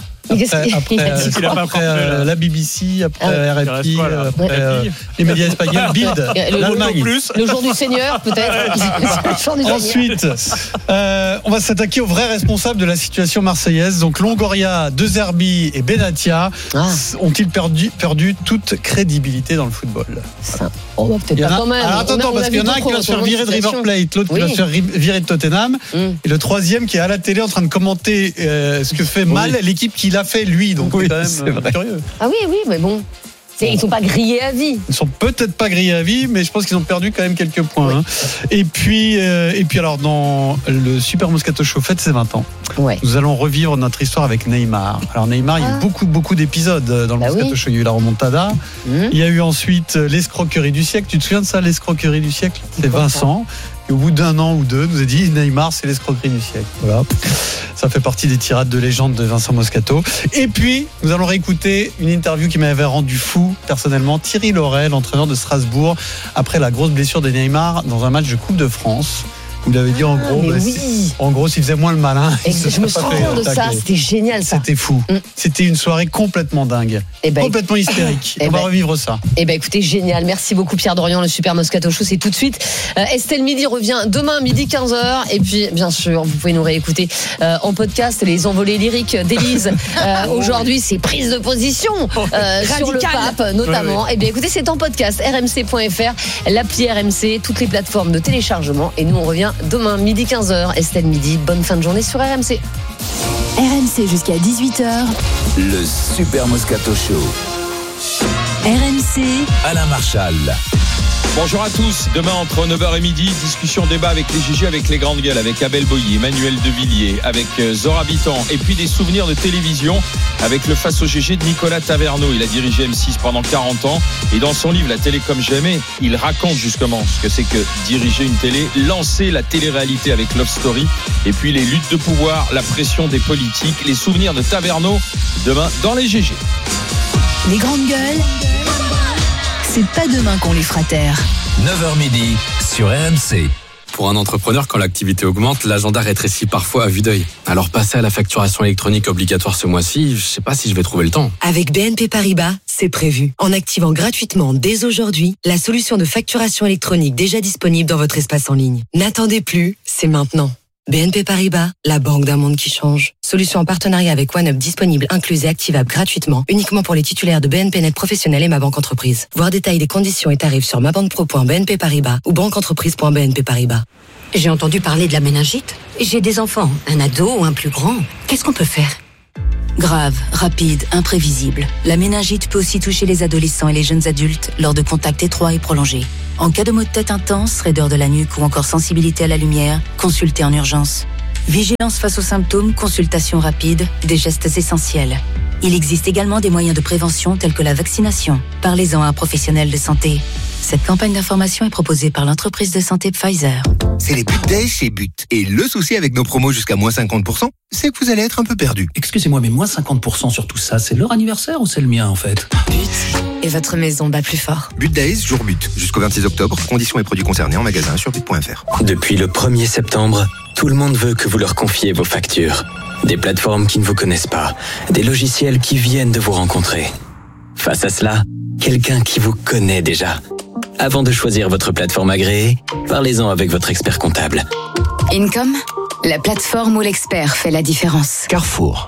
Après la BBC, après RFI, après les médias espagnols, Bild, l'Allemagne. Le jour du Seigneur, peut-être. Ensuite, on va s'attaquer aux vrais responsables de la situation marseillaise. Donc Longoria, De Zerbi et Benatia ont-ils perdu toute crédibilité dans le football? Peut-être pas quand même. Alors attends, parce qu'il y en a un qui va se faire virer de River Plate, l'autre qui va se faire virer de Tottenham, et le troisième qui est à la télé en train de commenter ce que fait mal l'équipe qu'il a fait lui. Donc c'est quand même curieux. Ah oui, mais bon. Ils ne sont pas grillés à vie. Ils ne sont peut-être pas grillés à vie, mais je pense qu'ils ont perdu quand même quelques points. Hein. Et puis alors, dans le Super Moscato Show fête ses 20 ans, nous allons revivre notre histoire avec Neymar. Alors Neymar, il y a eu beaucoup d'épisodes dans le Moscato Show. Il y a eu la remontada. Il y a eu ensuite l'escroquerie du siècle. Tu te souviens de ça, l'escroquerie du siècle? C'est Vincent. Et au bout d'un an ou deux, nous a dit Neymar, c'est l'escroquerie du siècle. Voilà. Ça fait partie des tirades de légende de Vincent Moscato. Et puis, nous allons réécouter une interview qui m'avait rendu fou, personnellement. Thierry Laurel, entraîneur de Strasbourg, après la grosse blessure de Neymar dans un match de Coupe de France. Il avait dit en gros, s'il faisait moins le malin. Je me souviens de ça, c'était génial ça. C'était fou. C'était une soirée complètement dingue, complètement hystérique. On va revivre ça. Écoutez, génial. Merci beaucoup Pierre Dorian, le Super Moscato Show, c'est tout de suite. Estelle Midi revient demain midi 15h. Et puis, bien sûr, vous pouvez nous réécouter en podcast les envolées lyriques d'Élise. Aujourd'hui, c'est prise de position sur le pape notamment. Écoutez, c'est en podcast rmc.fr, l'appli RMC, toutes les plateformes de téléchargement. Et nous, on revient demain midi 15h. Estelle Midi, bonne fin de journée sur RMC. RMC jusqu'à 18h. Le Super Moscato Show. RMC. Alain Marchal. Bonjour à tous. Demain, entre 9h et midi, discussion, débat avec les GG, avec les grandes gueules, avec Abel Boilly, Emmanuel Devilliers, avec Zora Bitan, et puis des souvenirs de télévision avec le Face au GG de Nicolas Taverneau. Il a dirigé M6 pendant 40 ans, et dans son livre La télé comme jamais, il raconte justement ce que c'est que diriger une télé, lancer la télé-réalité avec Love Story, et puis les luttes de pouvoir, la pression des politiques, les souvenirs de Taverneau, demain dans les GG. Les grandes gueules, c'est pas demain qu'on les fera taire. 9h midi sur RMC. Pour un entrepreneur, quand l'activité augmente, l'agenda rétrécit parfois à vue d'œil. Alors passer à la facturation électronique obligatoire ce mois-ci, je sais pas si je vais trouver le temps. Avec BNP Paribas, c'est prévu. En activant gratuitement dès aujourd'hui la solution de facturation électronique déjà disponible dans votre espace en ligne. N'attendez plus, c'est maintenant. BNP Paribas, la banque d'un monde qui change. Solution en partenariat avec OneUp disponible, incluse et activable gratuitement, uniquement pour les titulaires de BNP Net Professionnel et Ma Banque Entreprise. Voir détails des conditions et tarifs sur mabanquepro.bnp Paribas ou banqueentreprise.bnp Paribas. J'ai entendu parler de la méningite. J'ai des enfants, un ado ou un plus grand. Qu'est-ce qu'on peut faire? Grave, rapide, imprévisible. La méningite peut aussi toucher les adolescents et les jeunes adultes lors de contacts étroits et prolongés. En cas de maux de tête intense, raideur de la nuque ou encore sensibilité à la lumière, consultez en urgence. Vigilance face aux symptômes, consultation rapide, des gestes essentiels. Il existe également des moyens de prévention tels que la vaccination. Parlez-en à un professionnel de santé. Cette campagne d'information est proposée par l'entreprise de santé Pfizer. C'est les But Days chez But. Et le souci avec nos promos jusqu'à moins 50%, c'est que vous allez être un peu perdu. Excusez-moi, mais moins 50% sur tout ça, c'est leur anniversaire ou c'est le mien en fait? But. Et votre maison bat plus fort. But Days, jour But. Jusqu'au 26 octobre, conditions et produits concernés en magasin sur but.fr. Depuis le 1er septembre, tout le monde veut que vous leur confiez vos factures. Des plateformes qui ne vous connaissent pas, des logiciels qui viennent de vous rencontrer. Face à cela, quelqu'un qui vous connaît déjà. Avant de choisir votre plateforme agréée, parlez-en avec votre expert comptable. Income, la plateforme où l'expert fait la différence. Carrefour.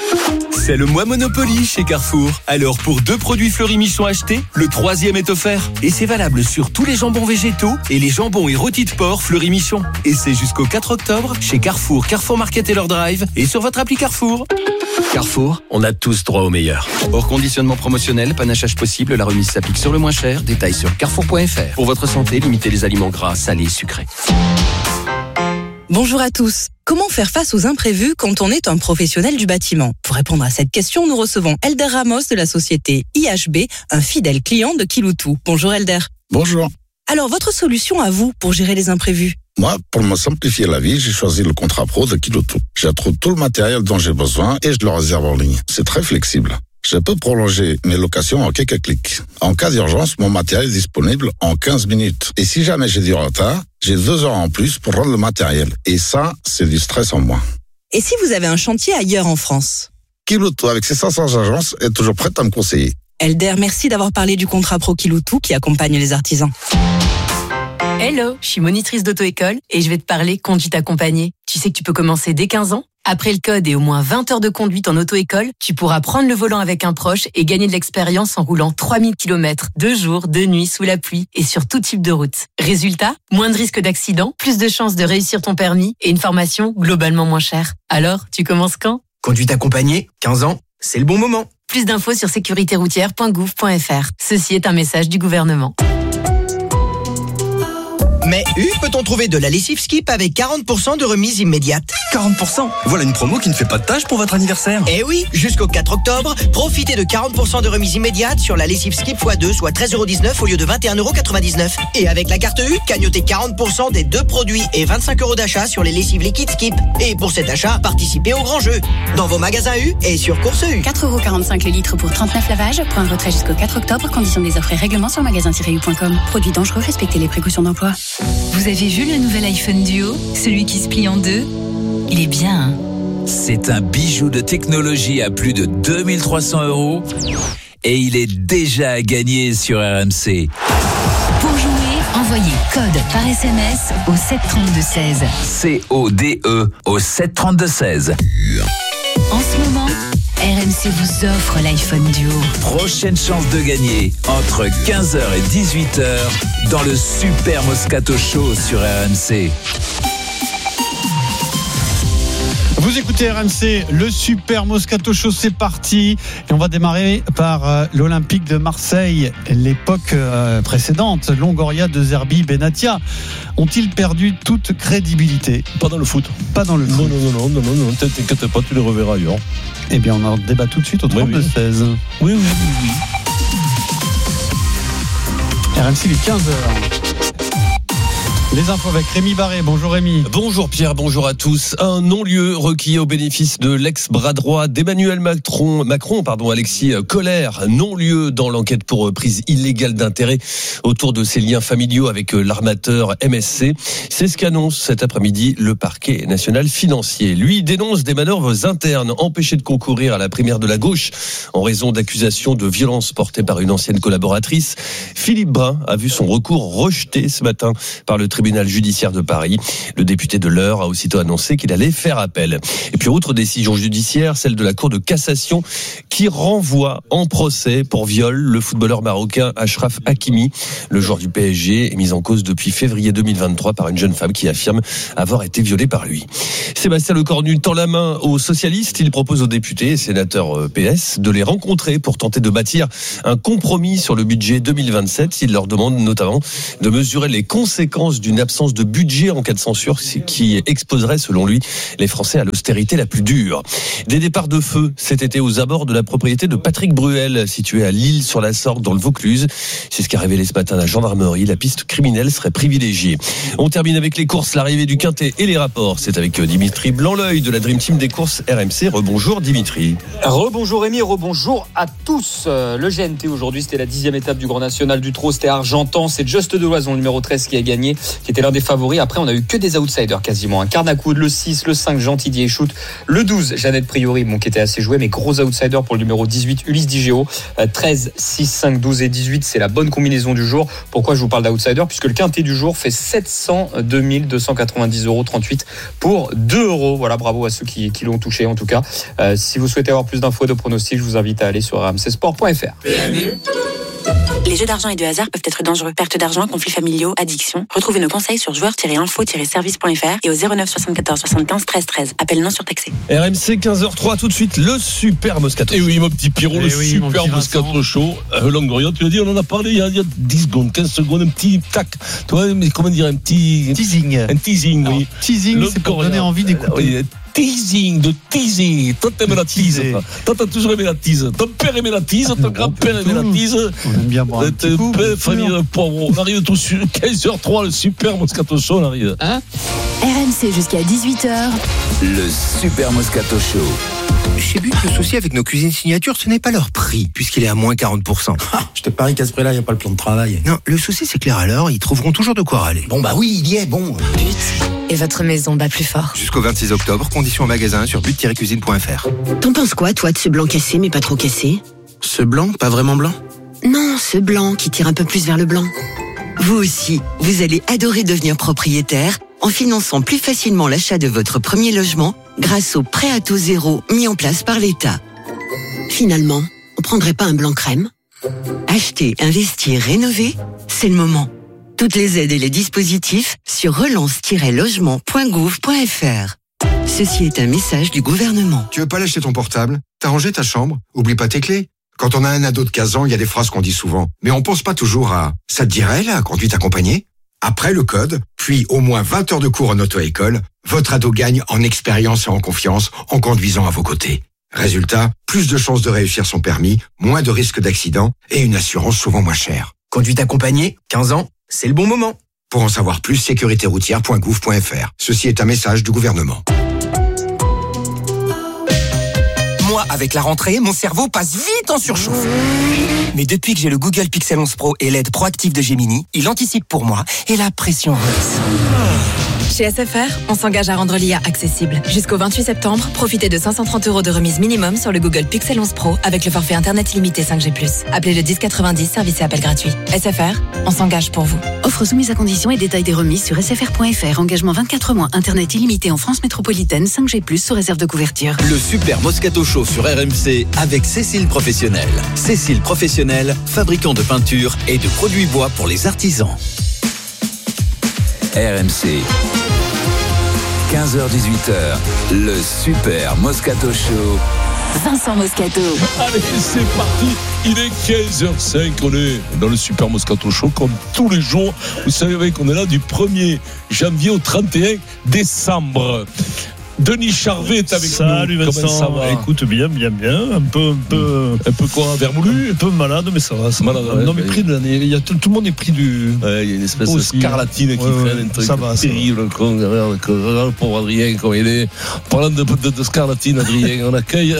C'est le mois Monopoly chez Carrefour. Alors pour 2 produits Fleury-Michon achetés, le 3e est offert. Et c'est valable sur tous les jambons végétaux et les jambons et rôtis de porc Fleury-Michon. Et c'est jusqu'au 4 octobre chez Carrefour, Carrefour Market et leur drive et sur votre appli Carrefour. Carrefour, on a tous droit au meilleur. Hors conditionnement promotionnel, panachage possible, la remise s'applique sur le moins cher. Détails sur carrefour.fr. Pour votre santé, limitez les aliments gras, salés, sucrés. Bonjour à tous. Comment faire face aux imprévus quand on est un professionnel du bâtiment? Pour répondre à cette question, nous recevons Elder Ramos de la société IHB, un fidèle client de Kiloutou. Bonjour Elder. Bonjour. Alors, votre solution à vous pour gérer les imprévus? Moi, pour me simplifier la vie, j'ai choisi le contrat pro de Kiloutou. J'y trouve tout le matériel dont j'ai besoin et je le réserve en ligne. C'est très flexible. Je peux prolonger mes locations en quelques clics. En cas d'urgence, mon matériel est disponible en 15 minutes. Et si jamais j'ai du retard, j'ai 2 heures en plus pour rendre le matériel. Et ça, c'est du stress en moins. Et si vous avez un chantier ailleurs en France? Kiloutou, avec ses 500 agences, est toujours prête à me conseiller. Elder, merci d'avoir parlé du contrat pro Kiloutou qui accompagne les artisans. Hello, je suis monitrice d'auto-école et je vais te parler conduite accompagnée. Tu sais que tu peux commencer dès 15 ans? Après le code et au moins 20 heures de conduite en auto-école, tu pourras prendre le volant avec un proche et gagner de l'expérience en roulant 3000 km, 2 jours, 2 nuits, sous la pluie et sur tout type de route. Résultat, moins de risques d'accident, plus de chances de réussir ton permis et une formation globalement moins chère. Alors, tu commences quand? Conduite accompagnée, 15 ans, c'est le bon moment. Plus d'infos sur sécuritéroutière.gouv.fr. Ceci est un message du gouvernement. Mais peut-on trouver de la lessive Skip avec 40% de remise immédiate? 40%? Voilà une promo qui ne fait pas de tâche pour votre anniversaire. Eh oui, jusqu'au 4 octobre, profitez de 40% de remise immédiate sur la lessive Skip x2, soit 13,19€ au lieu de 21,99€. Et avec la carte U, cagnotez 40% des 2 produits et 25€ d'achat sur les lessives liquides Skip. Et pour cet achat, participez au grand jeu. Dans vos magasins U et sur Course U. 4,45€ le litre pour 39 lavages. Point retrait jusqu'au 4 octobre. Conditions des offres et règlements sur magasin-u.com. Produits dangereux, respectez les précautions d'emploi. Vous avez vu le nouvel iPhone Duo? Celui qui se plie en 2? Il est bien, hein? C'est un bijou de technologie à plus de 2300€ et il est déjà à gagner sur RMC. Pour jouer, envoyez code par SMS au 732-16. CODE au 732-16. En ce moment, RMC vous offre l'iPhone Duo. Prochaine chance de gagner entre 15h et 18h dans le Super Moscato Show sur RMC. Vous écoutez RMC, le Super Moscato Show, c'est parti. Et on va démarrer par l'Olympique de Marseille. L'époque précédente, Longoria, De Zerbi, Benatia. Ont-ils perdu toute crédibilité? Pas dans le foot. Pas dans le foot. Non, t'inquiète pas, tu les reverras ailleurs. Eh bien, on en débat tout de suite au 32-16. Oui. RMC, il est 15h. Les infos avec Rémi Barré. Bonjour Rémi. Bonjour Pierre, bonjour à tous. Un non-lieu requis au bénéfice de l'ex-bras droit d'Emmanuel Macron, Alexis Colère. Non-lieu dans l'enquête pour prise illégale d'intérêt autour de ses liens familiaux avec l'armateur MSC. C'est ce qu'annonce cet après-midi le parquet national financier. Lui dénonce des manœuvres internes empêchées de concourir à la primaire de la gauche en raison d'accusations de violence portées par une ancienne collaboratrice. Philippe Brun a vu son recours rejeté ce matin par le tribunal judiciaire de Paris. Le député de l'Eure a aussitôt annoncé qu'il allait faire appel. Et puis autre décision judiciaire, celle de la Cour de cassation qui renvoie en procès pour viol le footballeur marocain Achraf Hakimi. Le joueur du PSG est mis en cause depuis février 2023 par une jeune femme qui affirme avoir été violée par lui. Sébastien Lecornu tend la main aux socialistes. Il propose aux députés et sénateurs PS de les rencontrer pour tenter de bâtir un compromis sur le budget 2027. Il leur demande notamment de mesurer les conséquences d'une absence de budget en cas de censure qui exposerait, selon lui, les Français à l'austérité la plus dure. Des départs de feu cet été aux abords de la propriété de Patrick Bruel, située à L'Isle-sur-la-Sorgue, dans le Vaucluse. C'est ce qu'a révélé ce matin la gendarmerie. La piste criminelle serait privilégiée. On termine avec les courses, l'arrivée du Quintet et les rapports. C'est avec Dimitri Blanc-L'œil de la Dream Team des courses RMC. Rebonjour Dimitri. Rebonjour Rémi, rebonjour à tous. Le GNT aujourd'hui, c'était la 10e étape du Grand National du Trot. C'était Argentan. C'est Just de Loison, numéro 13, qui a gagné, qui était l'un des favoris. Après, on a eu que des outsiders quasiment. Carnacoud, le 6, le 5, Gentilly et Shoot, le 12, Jeannette Priori, qui était assez joué, mais gros outsider pour le numéro 18, Ulysse Digéo. 13, 6, 5, 12 et 18, c'est la bonne combinaison du jour. Pourquoi je vous parle d'outsider? Puisque le quintet du jour fait 702 290 € 38 pour 2 €. Voilà, bravo à ceux qui l'ont touché en tout cas. Si vous souhaitez avoir plus d'infos et de pronostics, je vous invite à aller sur rmcsport.fr. Les jeux d'argent et de hasard peuvent être dangereux. Perte d'argent, conflits familiaux, addiction. Retrouvez nos conseils sur joueurs-info-service.fr et au 09 74 75 13 13. Appel non surtaxé. RMC 15h03, tout de suite, le Super Moscato. Et oui, mon petit Pierrot, Super Moscato Show. Longoria, tu l'as dit, on en a parlé il y a 10 secondes, 15 secondes, un petit tac. Tu vois, mais comment dire, un petit teasing. Un teasing, oui. Teasing, c'est pour donner envie d'écouter. Teasing, de teaser. Toi, t'aimes la tease. Toi, t'as toujours aimé la tease. Ton père aimait la tease, ton grand-père aimait la tease. On aime bien boire un petit coup. Famille de poivron. On arrive tout sur 15h03, le Super Moscato Show, on arrive. RMC jusqu'à 18h. Le Super Moscato Show. Chez But, le souci avec nos cuisines signatures, ce n'est pas leur prix, puisqu'il est à moins 40%. Je te parie qu'à ce prix-là, il n'y a pas le plan de travail. Non, le souci, c'est que les râleurs, ils trouveront toujours de quoi râler. Bon, bah oui, il y est, bon. But, et votre maison bat plus fort. Jusqu'au 26 octobre, conditions en magasin sur but-cuisine.fr. T'en penses quoi, toi, de ce blanc cassé, mais pas trop cassé? Ce blanc, pas vraiment blanc? Non, ce blanc qui tire un peu plus vers le blanc. Vous aussi, vous allez adorer devenir propriétaire en finançant plus facilement l'achat de votre premier logement grâce au prêt à taux zéro mis en place par l'État. Finalement, on prendrait pas un blanc crème? Acheter, investir, rénover, c'est le moment. Toutes les aides et les dispositifs sur relance-logement.gouv.fr. Ceci est un message du gouvernement. Tu veux pas lâcher ton portable? T'as rangé ta chambre? Oublie pas tes clés. Quand on a un ado de 15 ans, il y a des phrases qu'on dit souvent. Mais on pense pas toujours à « ça te dirait, la conduite accompagnée ?» Après le code, puis au moins 20 heures de cours en auto-école, votre ado gagne en expérience et en confiance en conduisant à vos côtés. Résultat, plus de chances de réussir son permis, moins de risques d'accident et une assurance souvent moins chère. Conduite accompagnée, 15 ans, c'est le bon moment. Pour en savoir plus, sécuritéroutière.gouv.fr. Ceci est un message du gouvernement. Moi, avec la rentrée, mon cerveau passe vite en surchauffe. Mais depuis que j'ai le Google Pixel 11 Pro et l'aide proactive de Gemini, il anticipe pour moi et la pression redescend. Chez SFR, on s'engage à rendre l'IA accessible. Jusqu'au 28 septembre, profitez de 530 € de remise minimum sur le Google Pixel 11 Pro avec le forfait Internet illimité 5G+. Appelez le 1090, service et appel gratuit. SFR, on s'engage pour vous. Offre soumise à conditions et détails des remises sur sfr.fr. Engagement 24 mois, Internet illimité en France métropolitaine, 5G+, sous réserve de couverture. Le Super Moscato Show sur RMC avec Cécile Professionnel. Cécile Professionnel, fabricant de peinture et de produits bois pour les artisans. RMC. 15h-18h, le Super Moscato Show. Vincent Moscato. Allez, c'est parti. Il est 15h05. On est dans le Super Moscato Show comme tous les jours. Vous savez qu'on est là du 1er janvier au 31 décembre. Denis Charvet est avec nous. Salut Vincent. Comment ça va ? Écoute, bien. Un peu quoi, vermoulu ? Un peu malade, mais ça va. Malade, ouais, non, mais pris de l'année. Tout le monde est pris du. Ouais, il y a une espèce de scarlatine qui traîne, un truc terrible. Le pauvre Adrien, comme il est. Parlant de scarlatine, Adrien, on accueille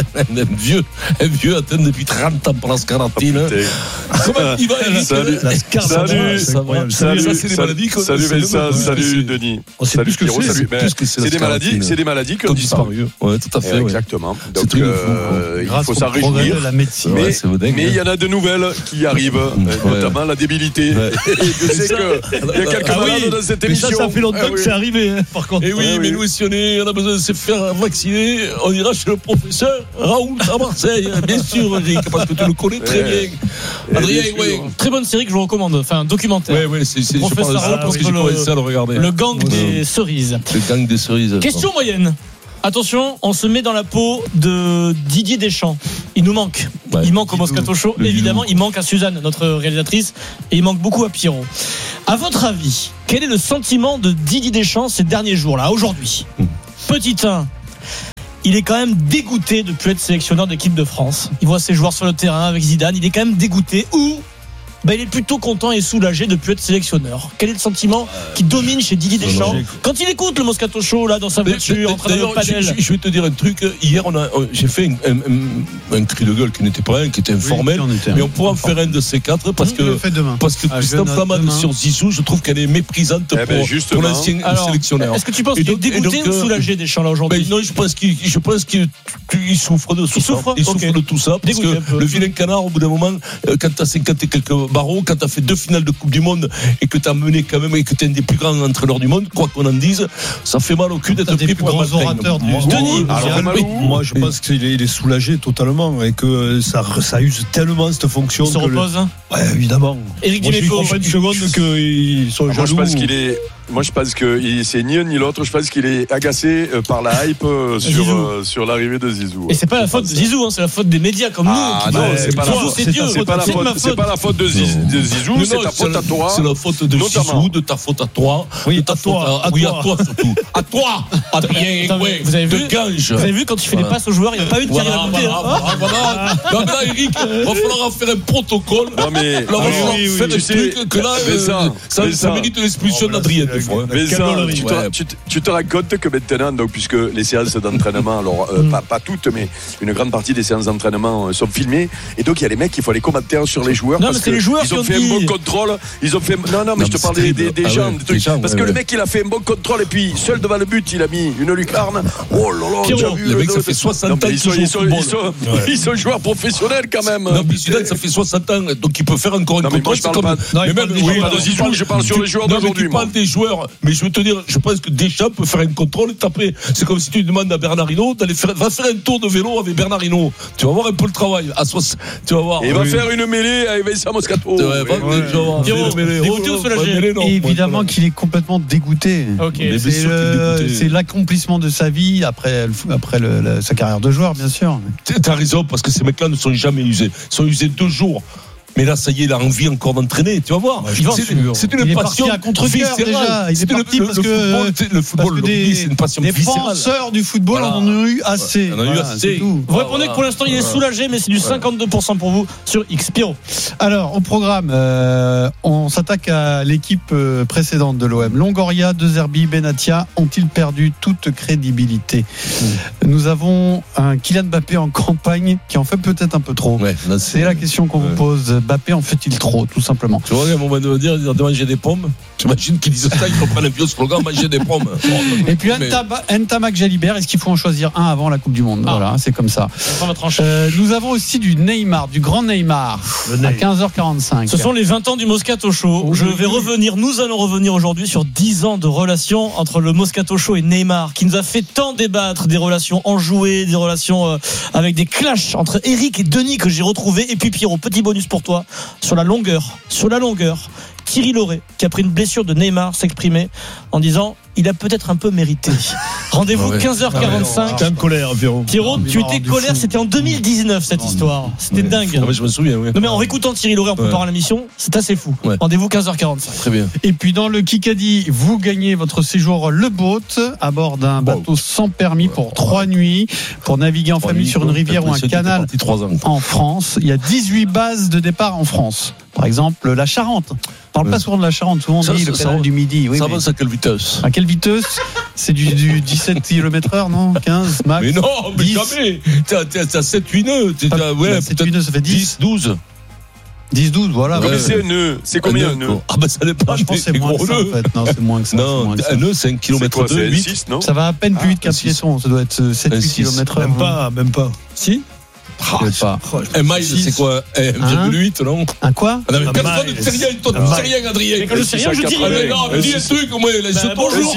un vieux atteint depuis 30 ans par la scarlatine. Comment il va, Eric ? Salut. La scarlatine. Salut. Ça, c'est des maladies. Salut Vincent. Salut Denis. Salut Pierrot. C'est des maladies qui ont disparu. Ouais, tout à fait. Exactement. Donc, il faut s'en réjouir. Mais il y en a de nouvelles qui arrivent, notamment la débilité. Je sais qu'il y a quelques malades dans cette émission. Mais ça fait longtemps que c'est arrivé, par contre. Et oui, mais nous, si on a besoin de se faire vacciner, on ira chez le professeur Raoult à Marseille. Bien sûr, Eric, parce que tu le connais très bien. Adrien, très bonne série que je vous recommande. Enfin, un documentaire. Oui, c'est professeur Raoult parce que j'ai commencé à le regarder. Le gang des cerises. Le gang des cerises. Question moyenne. Attention, on se met dans la peau de Didier Deschamps. Il nous manque. Il manque au Moscato Show. Évidemment, il manque à Suzanne, notre réalisatrice, et il manque beaucoup à Pierrot. À votre avis, quel est le sentiment de Didier Deschamps ces derniers jours-là, aujourd'hui ? Petit 1. Il est quand même dégoûté de ne plus être sélectionneur d'équipe de France. Il voit ses joueurs sur le terrain avec Zidane. Il est quand même dégoûté. Ou il est plutôt content et soulagé de ne plus être sélectionneur. Quel est le sentiment qui domine chez Didier Deschamps quand il écoute le Moscato Show là dans sa voiture en train de le panel? Je vais te dire un truc. Hier, j'ai fait un cri de gueule qui n'était pas un, qui était informel, mais on pourra en faire un de ces quatre parce que Christophe Flamand sur Zizou, je trouve qu'elle est méprisante pour l'ancien sélectionneur. Est-ce que tu penses qu'il est dégoûté ou soulagé Deschamps là aujourd'hui? Non, je pense qu'il souffre de tout ça. Il souffre de tout ça parce que le vilain canard, au bout d'un moment, quand t'as 50 et quelques barreaux, quand tu as fait 2 finales de Coupe du Monde et que tu as mené quand même et que tu es un des plus grands entraîneurs du monde, quoi qu'on en dise, ça fait mal au cul d'être pris pour un orateur du Denis. Moi, je pense qu'il est soulagé totalement et que ça use tellement cette fonction. Il se repose. Ouais, évidemment. Éric Dimeco. Je ne pas une seconde qu'ils sont jaloux. Moi, je pense que c'est ni un ni l'autre. Je pense qu'il est agacé par la hype sur l'arrivée de Zizou. Et c'est pas la faute de Zizou, c'est la faute des médias comme nous. Ah non, c'est pas la faute. C'est pas la faute de Zizou, c'est ta faute à toi. C'est la faute de Zizou, de ta faute à toi. Oui, à toi. Oui, à toi surtout. À toi, Adrien. Vous avez vu quand il fait des passes aux joueurs, il n'y a pas eu de carrière à côté. Voilà. Donc là, Eric, il va falloir faire un protocole. Non, mais. Là, on va falloir faire des trucs que là, ça mérite l'expulsion d'Adrien. Mais ça, tu te rends compte que maintenant, donc, puisque les séances d'entraînement, alors pas toutes, mais une grande partie des séances d'entraînement sont filmées, et donc il y a les mecs qui font les commentaires sur les joueurs. Non, parce que les joueurs ils ont fait un bon contrôle. Ils ont fait. Non, mais je te parle des gens, des trucs. Parce que le mec, il a fait un bon contrôle, et puis seul devant le but, il a mis une lucarne. Oh là là, le mec, ça fait 60 ans qu'ils ils sont joueurs professionnels quand même. Non, mais Zidane, ça fait 60 ans, donc il peut faire encore une contrôle. Mais même de Zizou, je parle sur les joueurs d'aujourd'hui. Tu parles des joueurs. Mais je veux te dire, je pense que Deschamps peut faire un contrôle et taper. C'est comme si tu demandes à Bernard Hinault d'aller faire un tour de vélo avec Bernard Hinault. Tu vas voir un peu le travail. Tu vas voir. Et il va faire une mêlée avec Vincent Moscato. Évidemment qu'il est complètement dégoûté. C'est l'accomplissement de sa vie après sa carrière de joueur, bien sûr. T'as raison, parce que ces mecs-là ne sont jamais usés. Ils sont usés 2 jours. Mais là, ça y est, il a envie encore d'entraîner, tu vas voir. C'est une passion à contre-cœur déjà. Il est parti parce que le football, c'est une passion viscérale. Les penseurs du football en ont eu assez. Vous répondez que pour l'instant, il est soulagé, mais c'est du 52% pour vous sur X. Pierrot. Alors, au programme, on s'attaque à l'équipe précédente de l'OM. Longoria, De Zerbi, Benatia ont-ils perdu toute crédibilité? Nous avons un Kylian Mbappé en campagne qui en fait peut-être un peu trop. C'est la question qu'on vous pose. Mbappé en fait-il trop, tout simplement? Tu vois, à un moment de dire de manger des pommes. J'imagine qu'ils disent ça, ils reprennent un vieux slogan, manger des pommes. Et puis Ntamak Jalibert, est-ce qu'il faut en choisir un avant la Coupe du Monde? Voilà, c'est comme ça. Nous avons aussi du Neymar, du grand Neymar, à 15h45. Ce sont les 20 ans du Moscato Show. Nous allons revenir aujourd'hui sur 10 ans de relations entre le Moscato Show et Neymar, qui nous a fait tant débattre, des relations enjouées, des relations avec des clashs entre Eric et Denis que j'ai retrouvé. Et puis Pierrot, petit bonus pour toi, sur la longueur. Thierry Laurey, qui a pris une blessure de Neymar, s'exprimer en disant il a peut-être un peu mérité. Rendez-vous 15h45. T'es en colère, Pierrot. Pierrot, tu étais colère, c'était en 2019 cette histoire. C'était dingue. Ah, je me souviens, oui. Non, mais en réécoutant Thierry Laurey en préparant l'émission, c'est assez fou. Rendez-vous 15h45. Très bien. Et puis dans le Kikadi, vous gagnez votre séjour Le Boat à bord d'un bateau sans permis pour 3 nuits pour naviguer en famille sur une rivière ou un canal en France. Il y a 18 bases de départ en France. Par exemple, la Charente. On parle pas souvent de la Charente, souvent on dit le canal du Midi. Oui, ça avance à quelle vitesse? À quelle vitesse? C'est du 17 km/h, non? 15 max? Mais non, mais 10. Jamais. T'as 7-8 nœuds. 7-8 nœuds, ça fait 10. 10-12. 10-12, voilà. Combien c'est un nœud? C'est combien un nœud? Ah bah ça dépend. Je pense que c'est moins que ça en fait. Non, c'est moins que ça. Non, un nœud c'est 1 km 2, 8. Non, ça va à peine plus vite qu'un piéton. Ça doit être 7-8 km/h. Même pas. Si? Un mile, c'est quoi? 1,8, non? Un quoi? Personne ne sait rien, toi, tu sais rien, Adrien. Mais quand je sais rien, je dis rien. Non, mais dis un truc, moi, bonjour.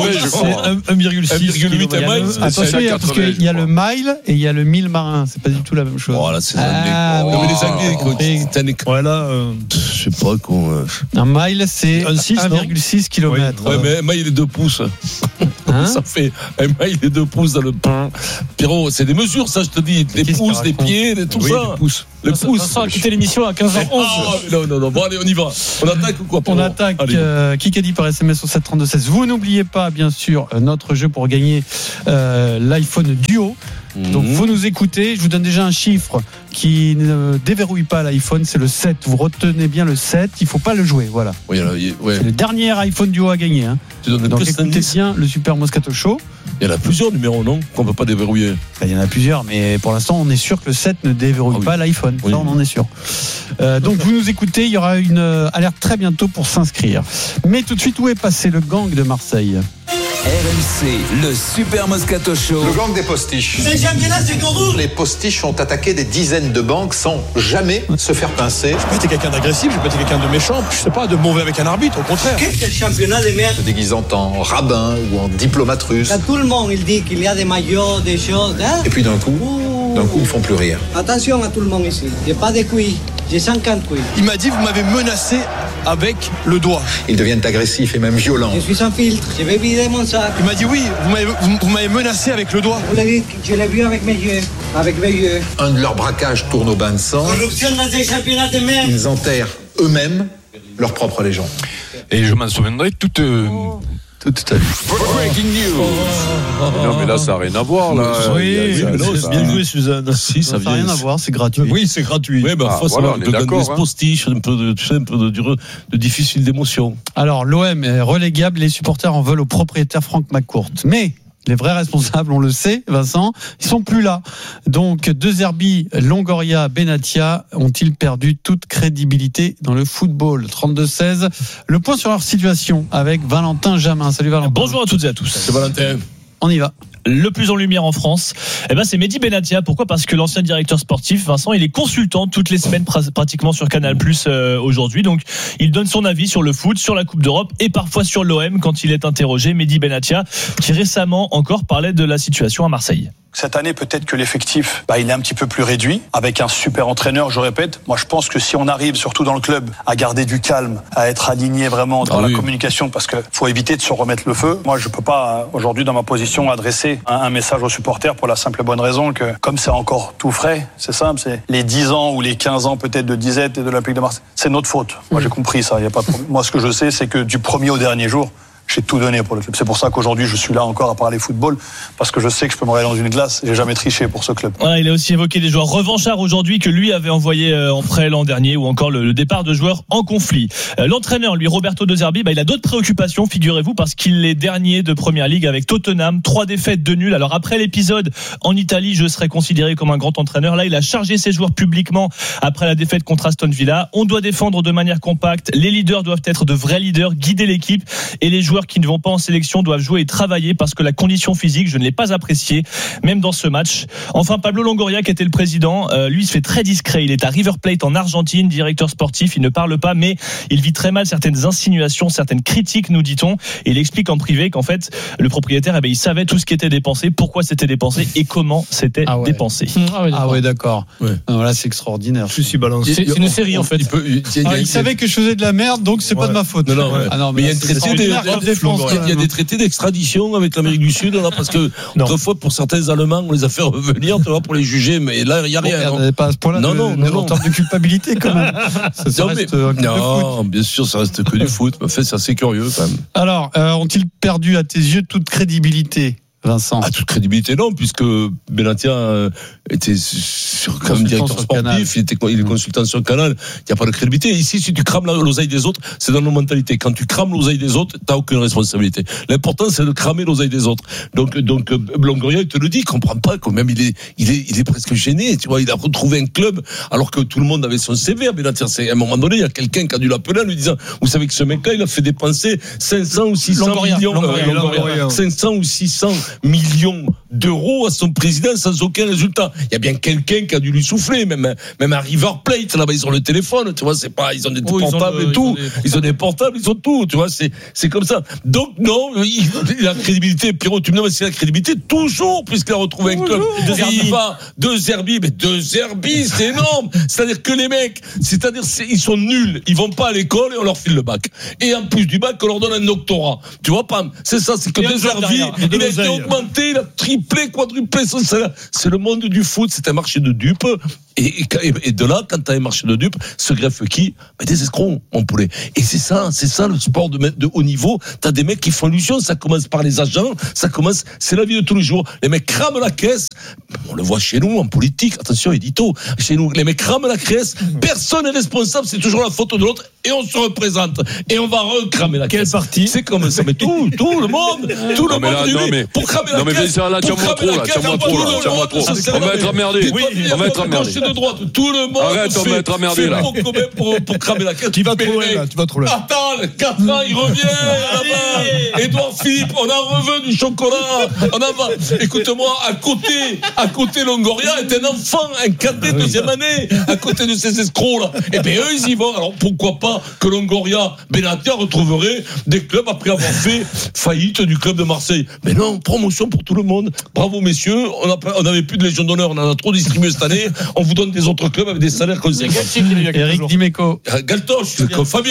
1,6 km. Attention, parce qu'il y a le mile et il y a le 1000 marin. C'est pas du tout la même chose. Voilà, c'est ça. Non, mais les Anglais, voilà, je sais pas quoi. Un mile, c'est 1,6 km. Ouais, mais un mile est 2 pouces. Ça fait un mile et 2 pouces dans le pain. Pierrot, c'est des mesures, ça, je te dis. Les pouces, les pieds, tout ça. Les pouces. On va quitter l'émission à 15h11. Non. Bon, allez, on y va. On attaque ou quoi? On attaque. Kikadi par SMS au 732-16. Vous n'oubliez pas, bien sûr, notre jeu pour gagner l'iPhone Duo. Donc vous nous écoutez, je vous donne déjà un chiffre qui ne déverrouille pas l'iPhone, c'est le 7. Vous retenez bien le 7, il ne faut pas le jouer, voilà. Oui, c'est le dernier iPhone Duo à gagner. Donc écoutez bien le Super Moscato Show. Il y en a plusieurs numéros, non? Qu'on ne peut pas déverrouiller. Il y en a plusieurs, mais pour l'instant on est sûr que le 7 ne déverrouille pas l'iPhone. Ça, on en est sûr. Donc vous nous écoutez, il y aura une alerte très bientôt pour s'inscrire. Mais tout de suite, où est passé le gang de Marseille? RMC, le Super Moscato Show. Le gang des postiches. C'est le championnat, c'est Cordoue. Les postiches ont attaqué des dizaines de banques sans jamais se faire pincer. Je peux être quelqu'un d'agressif, je peux être quelqu'un de méchant, je sais pas, de mauvais avec un arbitre, au contraire. Qu'est-ce que le championnat de merde? Se déguisant en rabbin ou en diplomate russe. Tout le monde, il dit qu'il y a des maillots, des choses. Hein? Et puis d'un coup, ils font plus rire. Attention à tout le monde ici. J'ai pas de couilles. J'ai 50 couilles. Il m'a dit, vous m'avez menacé avec le doigt. Ils deviennent agressifs et même violents. Je suis sans filtre. Je vais vider mon sac. Il m'a dit, oui, vous m'avez menacé avec le doigt. Vous l'avez dit, je l'ai vu avec mes yeux. Avec mes yeux. Un de leurs braquages tourne au bain de sang. Corruption dans des championnats de merde. Ils enterrent eux-mêmes leur propre légende. Et je m'en souviendrai toute ta vie. Breaking news. Non, mais là, ça n'a rien à voir. Là. Oui, bien joué, Suzanne. Si, ça n'a rien à voir, c'est gratuit. Oui, c'est gratuit. Oui, voilà, on est d'accord. Des postiches, un peu de difficile d'émotion. Alors, l'OM est relégable, les supporters en veulent au propriétaire Franck McCourt. Mais les vrais responsables, on le sait, Vincent, ils sont plus là. Donc, De Zerbi, Longoria, Benatia ont-ils perdu toute crédibilité dans le football? 32-16. Le point sur leur situation avec Valentin Jamin. Salut Valentin. Bonjour à toutes et à tous. C'est Valentin. On y va. Le plus en lumière en France, c'est Mehdi Benatia. Pourquoi? Parce que l'ancien directeur sportif, Vincent, il est consultant toutes les semaines pratiquement sur Canal+ aujourd'hui. Donc, il donne son avis sur le foot, sur la Coupe d'Europe et parfois sur l'OM quand il est interrogé. Mehdi Benatia, qui récemment encore parlait de la situation à Marseille. Cette année, peut-être que l'effectif, il est un petit peu plus réduit, avec un super entraîneur, je répète. Moi, je pense que si on arrive, surtout dans le club, à garder du calme, à être aligné vraiment dans la communication, parce qu'il faut éviter de se remettre le feu. Moi, je peux pas, aujourd'hui, dans ma position, adresser un message aux supporters pour la simple et bonne raison que, comme c'est encore tout frais, c'est simple, c'est les 10 ans ou les 15 ans peut-être de disette et de l'Olympique de Marseille. C'est notre faute. Moi, j'ai compris ça, y a pas de problème. Moi, ce que je sais, c'est que du premier au dernier jour, j'ai tout donné pour le club. C'est pour ça qu'aujourd'hui, je suis là encore à parler football, parce que je sais que je peux me regarder dans une glace. J'ai jamais triché pour ce club. Voilà, il a aussi évoqué des joueurs revanchards aujourd'hui que lui avait envoyé en prêt l'an dernier, ou encore le départ de joueurs en conflit. L'entraîneur, lui, Roberto De Zerbi, il a d'autres préoccupations, figurez-vous, parce qu'il est dernier de Première Ligue avec Tottenham, 3 défaites, 2 nuls. Alors après l'épisode en Italie, je serais considéré comme un grand entraîneur. Là, il a chargé ses joueurs publiquement après la défaite contre Aston Villa. On doit défendre de manière compacte. Les leaders doivent être de vrais leaders, guider l'équipe, et les joueurs joueurs qui ne vont pas en sélection doivent jouer et travailler parce que la condition physique, je ne l'ai pas appréciée, même dans ce match. Enfin, Pablo Longoria, qui était le président, lui, il se fait très discret. Il est à River Plate en Argentine, directeur sportif. Il ne parle pas, mais il vit très mal certaines insinuations, certaines critiques, nous dit-on. Et il explique en privé qu'en fait, le propriétaire, il savait tout ce qui était dépensé, pourquoi c'était dépensé et comment c'était dépensé. Ah ouais, d'accord. Ouais. Alors là, c'est extraordinaire. C'est une série, en fait. Il savait que je faisais de la merde, donc c'est pas de ma faute. Non, mais il y a des traités d'extradition avec l'Amérique du Sud, là, parce que autrefois, pour certains Allemands, on les a fait revenir, tu vois, pour les juger, mais là, il n'y a rien. On n'est pas à ce point-là. En termes de culpabilité, quand même. Non, bien sûr, ça reste que du foot. En fait, c'est assez curieux, quand même. Alors, ont-ils perdu, à tes yeux, toute crédibilité, Vincent? Toute crédibilité, non, puisque Benatia était comme directeur sportif, il est consultant sur le Canal. Il n'y a pas de crédibilité. Ici, si tu crames l'oseille des autres, c'est dans nos mentalités. Quand tu crames l'oseille des autres, t'as aucune responsabilité. L'important, c'est de cramer l'oseille des autres. Donc, Longoria, il te le dit, il comprend pas, quand même, il est presque gêné, tu vois. Il a retrouvé un club, alors que tout le monde avait son CV à Benatia. À un moment donné, il y a quelqu'un qui a dû l'appeler en lui disant, vous savez que ce mec-là, il a fait dépenser 500 ou 600 millions, 500 ou 600 millions d'euros à son président sans aucun résultat. Il y a bien quelqu'un qui a dû lui souffler, même à River Plate, là-bas, ils ont le téléphone, tu vois, c'est pas, ils ont des portables et tout. Ils ont des portables, ils ont tout, tu vois, c'est comme ça. Donc, non, il a la crédibilité, Pierrot, tu me demandes si il a la crédibilité, toujours, puisqu'il a retrouvé un club. Deux Zerbi, c'est énorme. C'est-à-dire que les mecs, ils sont nuls, ils vont pas à l'école et on leur file le bac. Et en plus du bac, on leur donne un doctorat. Tu vois, Pam, c'est ça, c'est que De Zerbi, il a été augmenté, il a triplé, quadruplé son salaire. C'est le monde du foot, c'est un marché de dupes. Et de là, quand t'as un marché de dupes, se greffe qui? Des escrocs, mon poulet. Et c'est ça le sport de haut niveau. T'as des mecs qui font illusion, ça commence par les agents, c'est la vie de tous les jours. Les mecs crament la caisse, on le voit chez nous, en politique, attention, édito, chez nous, les mecs crament la caisse, personne n'est responsable, c'est toujours la faute de l'autre, et on se représente, et on va recramer la caisse. Quelle partie? C'est comme ça, mais tout le monde, pour cramer la caisse. Là, tiens-moi trop. On va être emmerdé. On va être emmerdé. De droite, tout le monde. Arrête, on va être emmerdé là. Pour cramer la caisse. Tu vas trop loin. Attends, 4 ans, il revient là-bas. Édouard Philippe, on en revient du chocolat. On en va. Écoute-moi, à côté Longoria est un enfant, un cadet deuxième année, à côté de ces escrocs là. Et bien eux, ils y vont. Alors pourquoi pas que Longoria, Benatia retrouverait des clubs après avoir fait faillite du club de Marseille. Mais non, promotion pour tout le monde. Bravo messieurs, on n'avait plus de Légion d'honneur, on en a trop distribué cette année. On vous donne des autres clubs avec des salaires conséquents. Eric Dimeco. Galtoche, Fabien.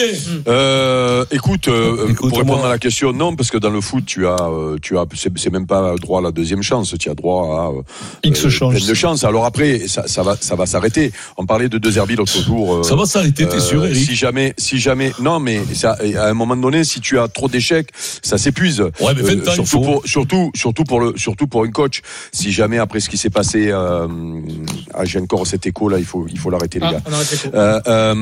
Écoute, pour répondre à la question, non, parce que dans le foot, tu as, c'est même pas droit à la deuxième chance, tu as droit à X chances. Plein de chances. Alors après, ça va s'arrêter. On parlait de De Zerbi l'autre jour. Ça va s'arrêter, t'es sûr, Eric? Si jamais, non, mais ça, à un moment donné, si tu as trop d'échecs, ça s'épuise. Ouais, mais 20 ans, surtout pour un coach. Si jamais après ce qui s'est passé, j'ai encore cet écho là, il faut l'arrêter les gars.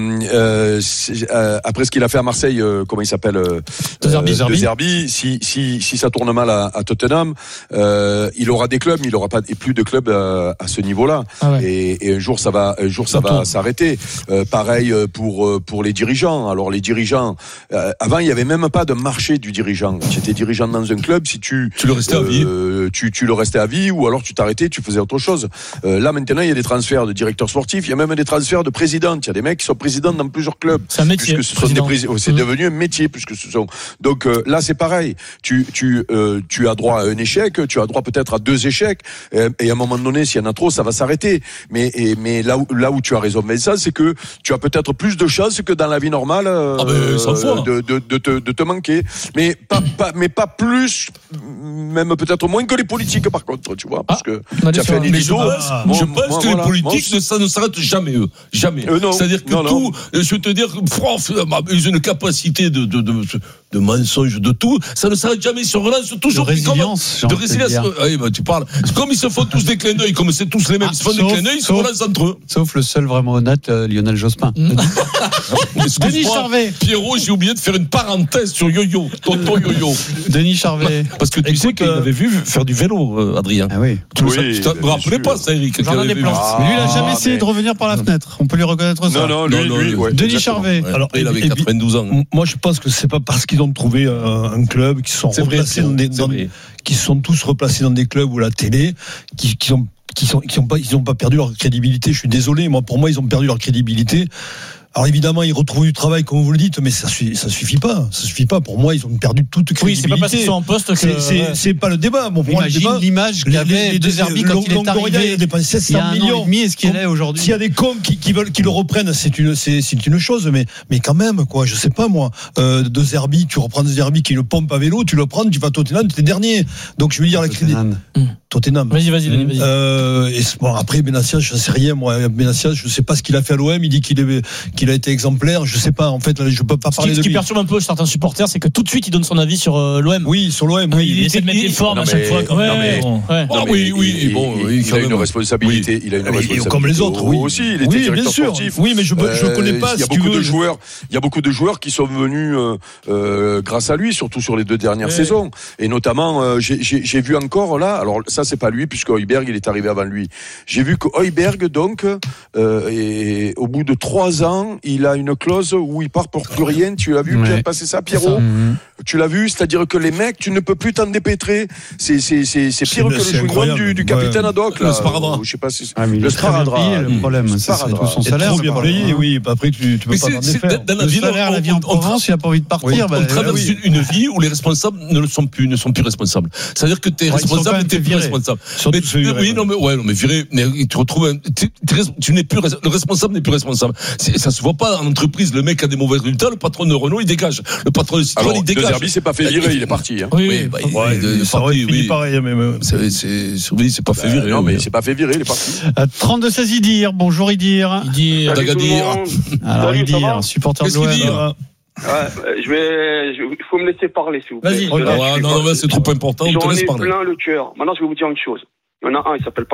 Après ce qu'il a fait à Marseille, comment il s'appelle, De Zerbi, si ça tourne mal à Tottenham, il aura des clubs, mais il aura pas plus de clubs à ce niveau-là. Et un jour ça va s'arrêter. Pareil pour les dirigeants. Alors les dirigeants, avant il y avait même pas de marché du dirigeant. Tu étais dirigeant dans un club, si tu le restais à vie, tu le restais à vie, ou alors tu t'arrêtais, tu faisais autre chose. Là maintenant il y a des transferts de directeurs sportifs, il y a même des transferts de présidents. Il y a des mecs qui sont présidents dans plusieurs clubs. C'est un métier. C'est devenu un métier puisque ce sont. Donc là c'est pareil. Tu as droit à un échec, tu as droit peut-être à 2 échecs, et à un moment donné s'il y en a trop, ça va s'arrêter. Mais là où tu as raison, Vincent, c'est que tu as peut-être plus de chances que dans la vie normale de te manquer. Mais pas plus, même peut-être moins que les politiques par contre, tu vois, parce que tu as fait un édito. Je pense que les politiques, ça ne s'arrête jamais, eux. Jamais. C'est-à-dire que tout, je veux te dire, ils ont une capacité de mensonge, de tout. Ça ne s'arrête jamais, ils se relancent toujours. De résilience. Oui, tu parles. Comme ils se font tous des clins d'œil, comme c'est tous les mêmes, ils se font des clins d'œil, ils se relancent entre eux. Sauf le seul vraiment honnête, Lionel Jospin. Denis Charvet. Pierrot, j'ai oublié de faire une parenthèse sur Yo-Yo, tonton Yo-Yo. Denis Charvet. Parce que tu sais qu'il avait vu faire du vélo, Adrien. Ah oui. Tu ne me rappelais pas ça, Eric. J'en ai plein. Mais lui, il n'a jamais essayé de revenir par la fenêtre. On peut lui reconnaître ça. Non, lui. Denis Charvet. Alors, il avait 92 ans. Moi, je pense que c'est pas parce qu'ils ont trouvé un club qui sont replacés qui sont tous replacés dans des clubs ou la télé, qui n'ont pas perdu leur crédibilité. Je suis désolé, pour moi, ils ont perdu leur crédibilité. Alors évidemment, ils retrouvent du travail, comme vous le dites, mais ça suffit pas. Ça suffit pas. Pour moi, ils ont perdu toute crédibilité. Oui, c'est pas parce qu'ils sont en poste que c'est pas le débat. Bon, imagine l'image qu'avait De Zerbi quand il est arrivé. Il a dépensé 700 millions. Et ce qu'il est aujourd'hui. S'il y a des cons qui veulent qu'il le reprenne, c'est une chose, mais quand même, quoi. Je sais pas moi. De Zerbi, tu reprends De Zerbi qui est une pompe à vélo, tu le prends, tu vas à Tottenham, tu es dernier. Donc je veux dire la crédibilité. Tottenham. Vas-y. Et bon, après Benatia, je sais rien moi. Benatia, je sais pas ce qu'il a fait à l'OM. Il dit qu'il a été exemplaire. Je sais pas. En fait, je peux pas parler de lui. Ce qui perturbe un peu certains supporters, c'est que tout de suite il donne son avis sur l'OM. Oui, sur l'OM. Oui, il essaie de mettre les formes à chaque fois. Oui. Il a une responsabilité. Il a une responsabilité. Comme les autres. Oui, aussi. Il était directeur sportif. Oui, mais je connais pas. Il y a beaucoup de joueurs qui sont venus grâce à lui, surtout sur les 2 dernières saisons. Et notamment, j'ai vu encore là. Alors ça, c'est pas lui, puisque Højbjerg, il est arrivé avant lui. J'ai vu que Højbjerg, donc, et au bout de 3 ans, il a une clause où il part pour plus rien. Tu l'as vu, Pierre, passer ça, Pierrot? Tu l'as vu? C'est-à-dire que les mecs, tu ne peux plus t'en dépêtrer. C'est pire que le chewing-gum du capitaine Haddock, là. Le sparadrap. Je sais pas si le sparadrap. Le problème, c'est tout son salaire. Trop bien payé, oui. Après, tu peux pas t'en défaire. Le salaire, la vie en Provence, il a pas envie de partir. On traverse une vie où les responsables ne sont plus responsables. C'est-à-dire que t'es responsable et t'es plus responsable. Mais viré, tu retrouves le responsable n'est plus responsable. Ça se voit pas en entreprise. Le mec a des mauvais résultats, le patron de Renault, il dégage. Le patron de Citroën, il dégage. De Zerbi s'est pas fait virer, il est parti. Oui, il est pareil. C'est pas fait virer. Non, mais c'est pas fait virer, il est parti. 32-16 Idir. Bonjour Idir. Dagadir. Alors Idir, supporter de l'OM. Il faut me laisser parler, s'il vous plaît. Vas-y. Non, c'est trop important. J'en ai plein le cœur. Maintenant, je vais vous dire une chose. Il y en a un, il s'appelle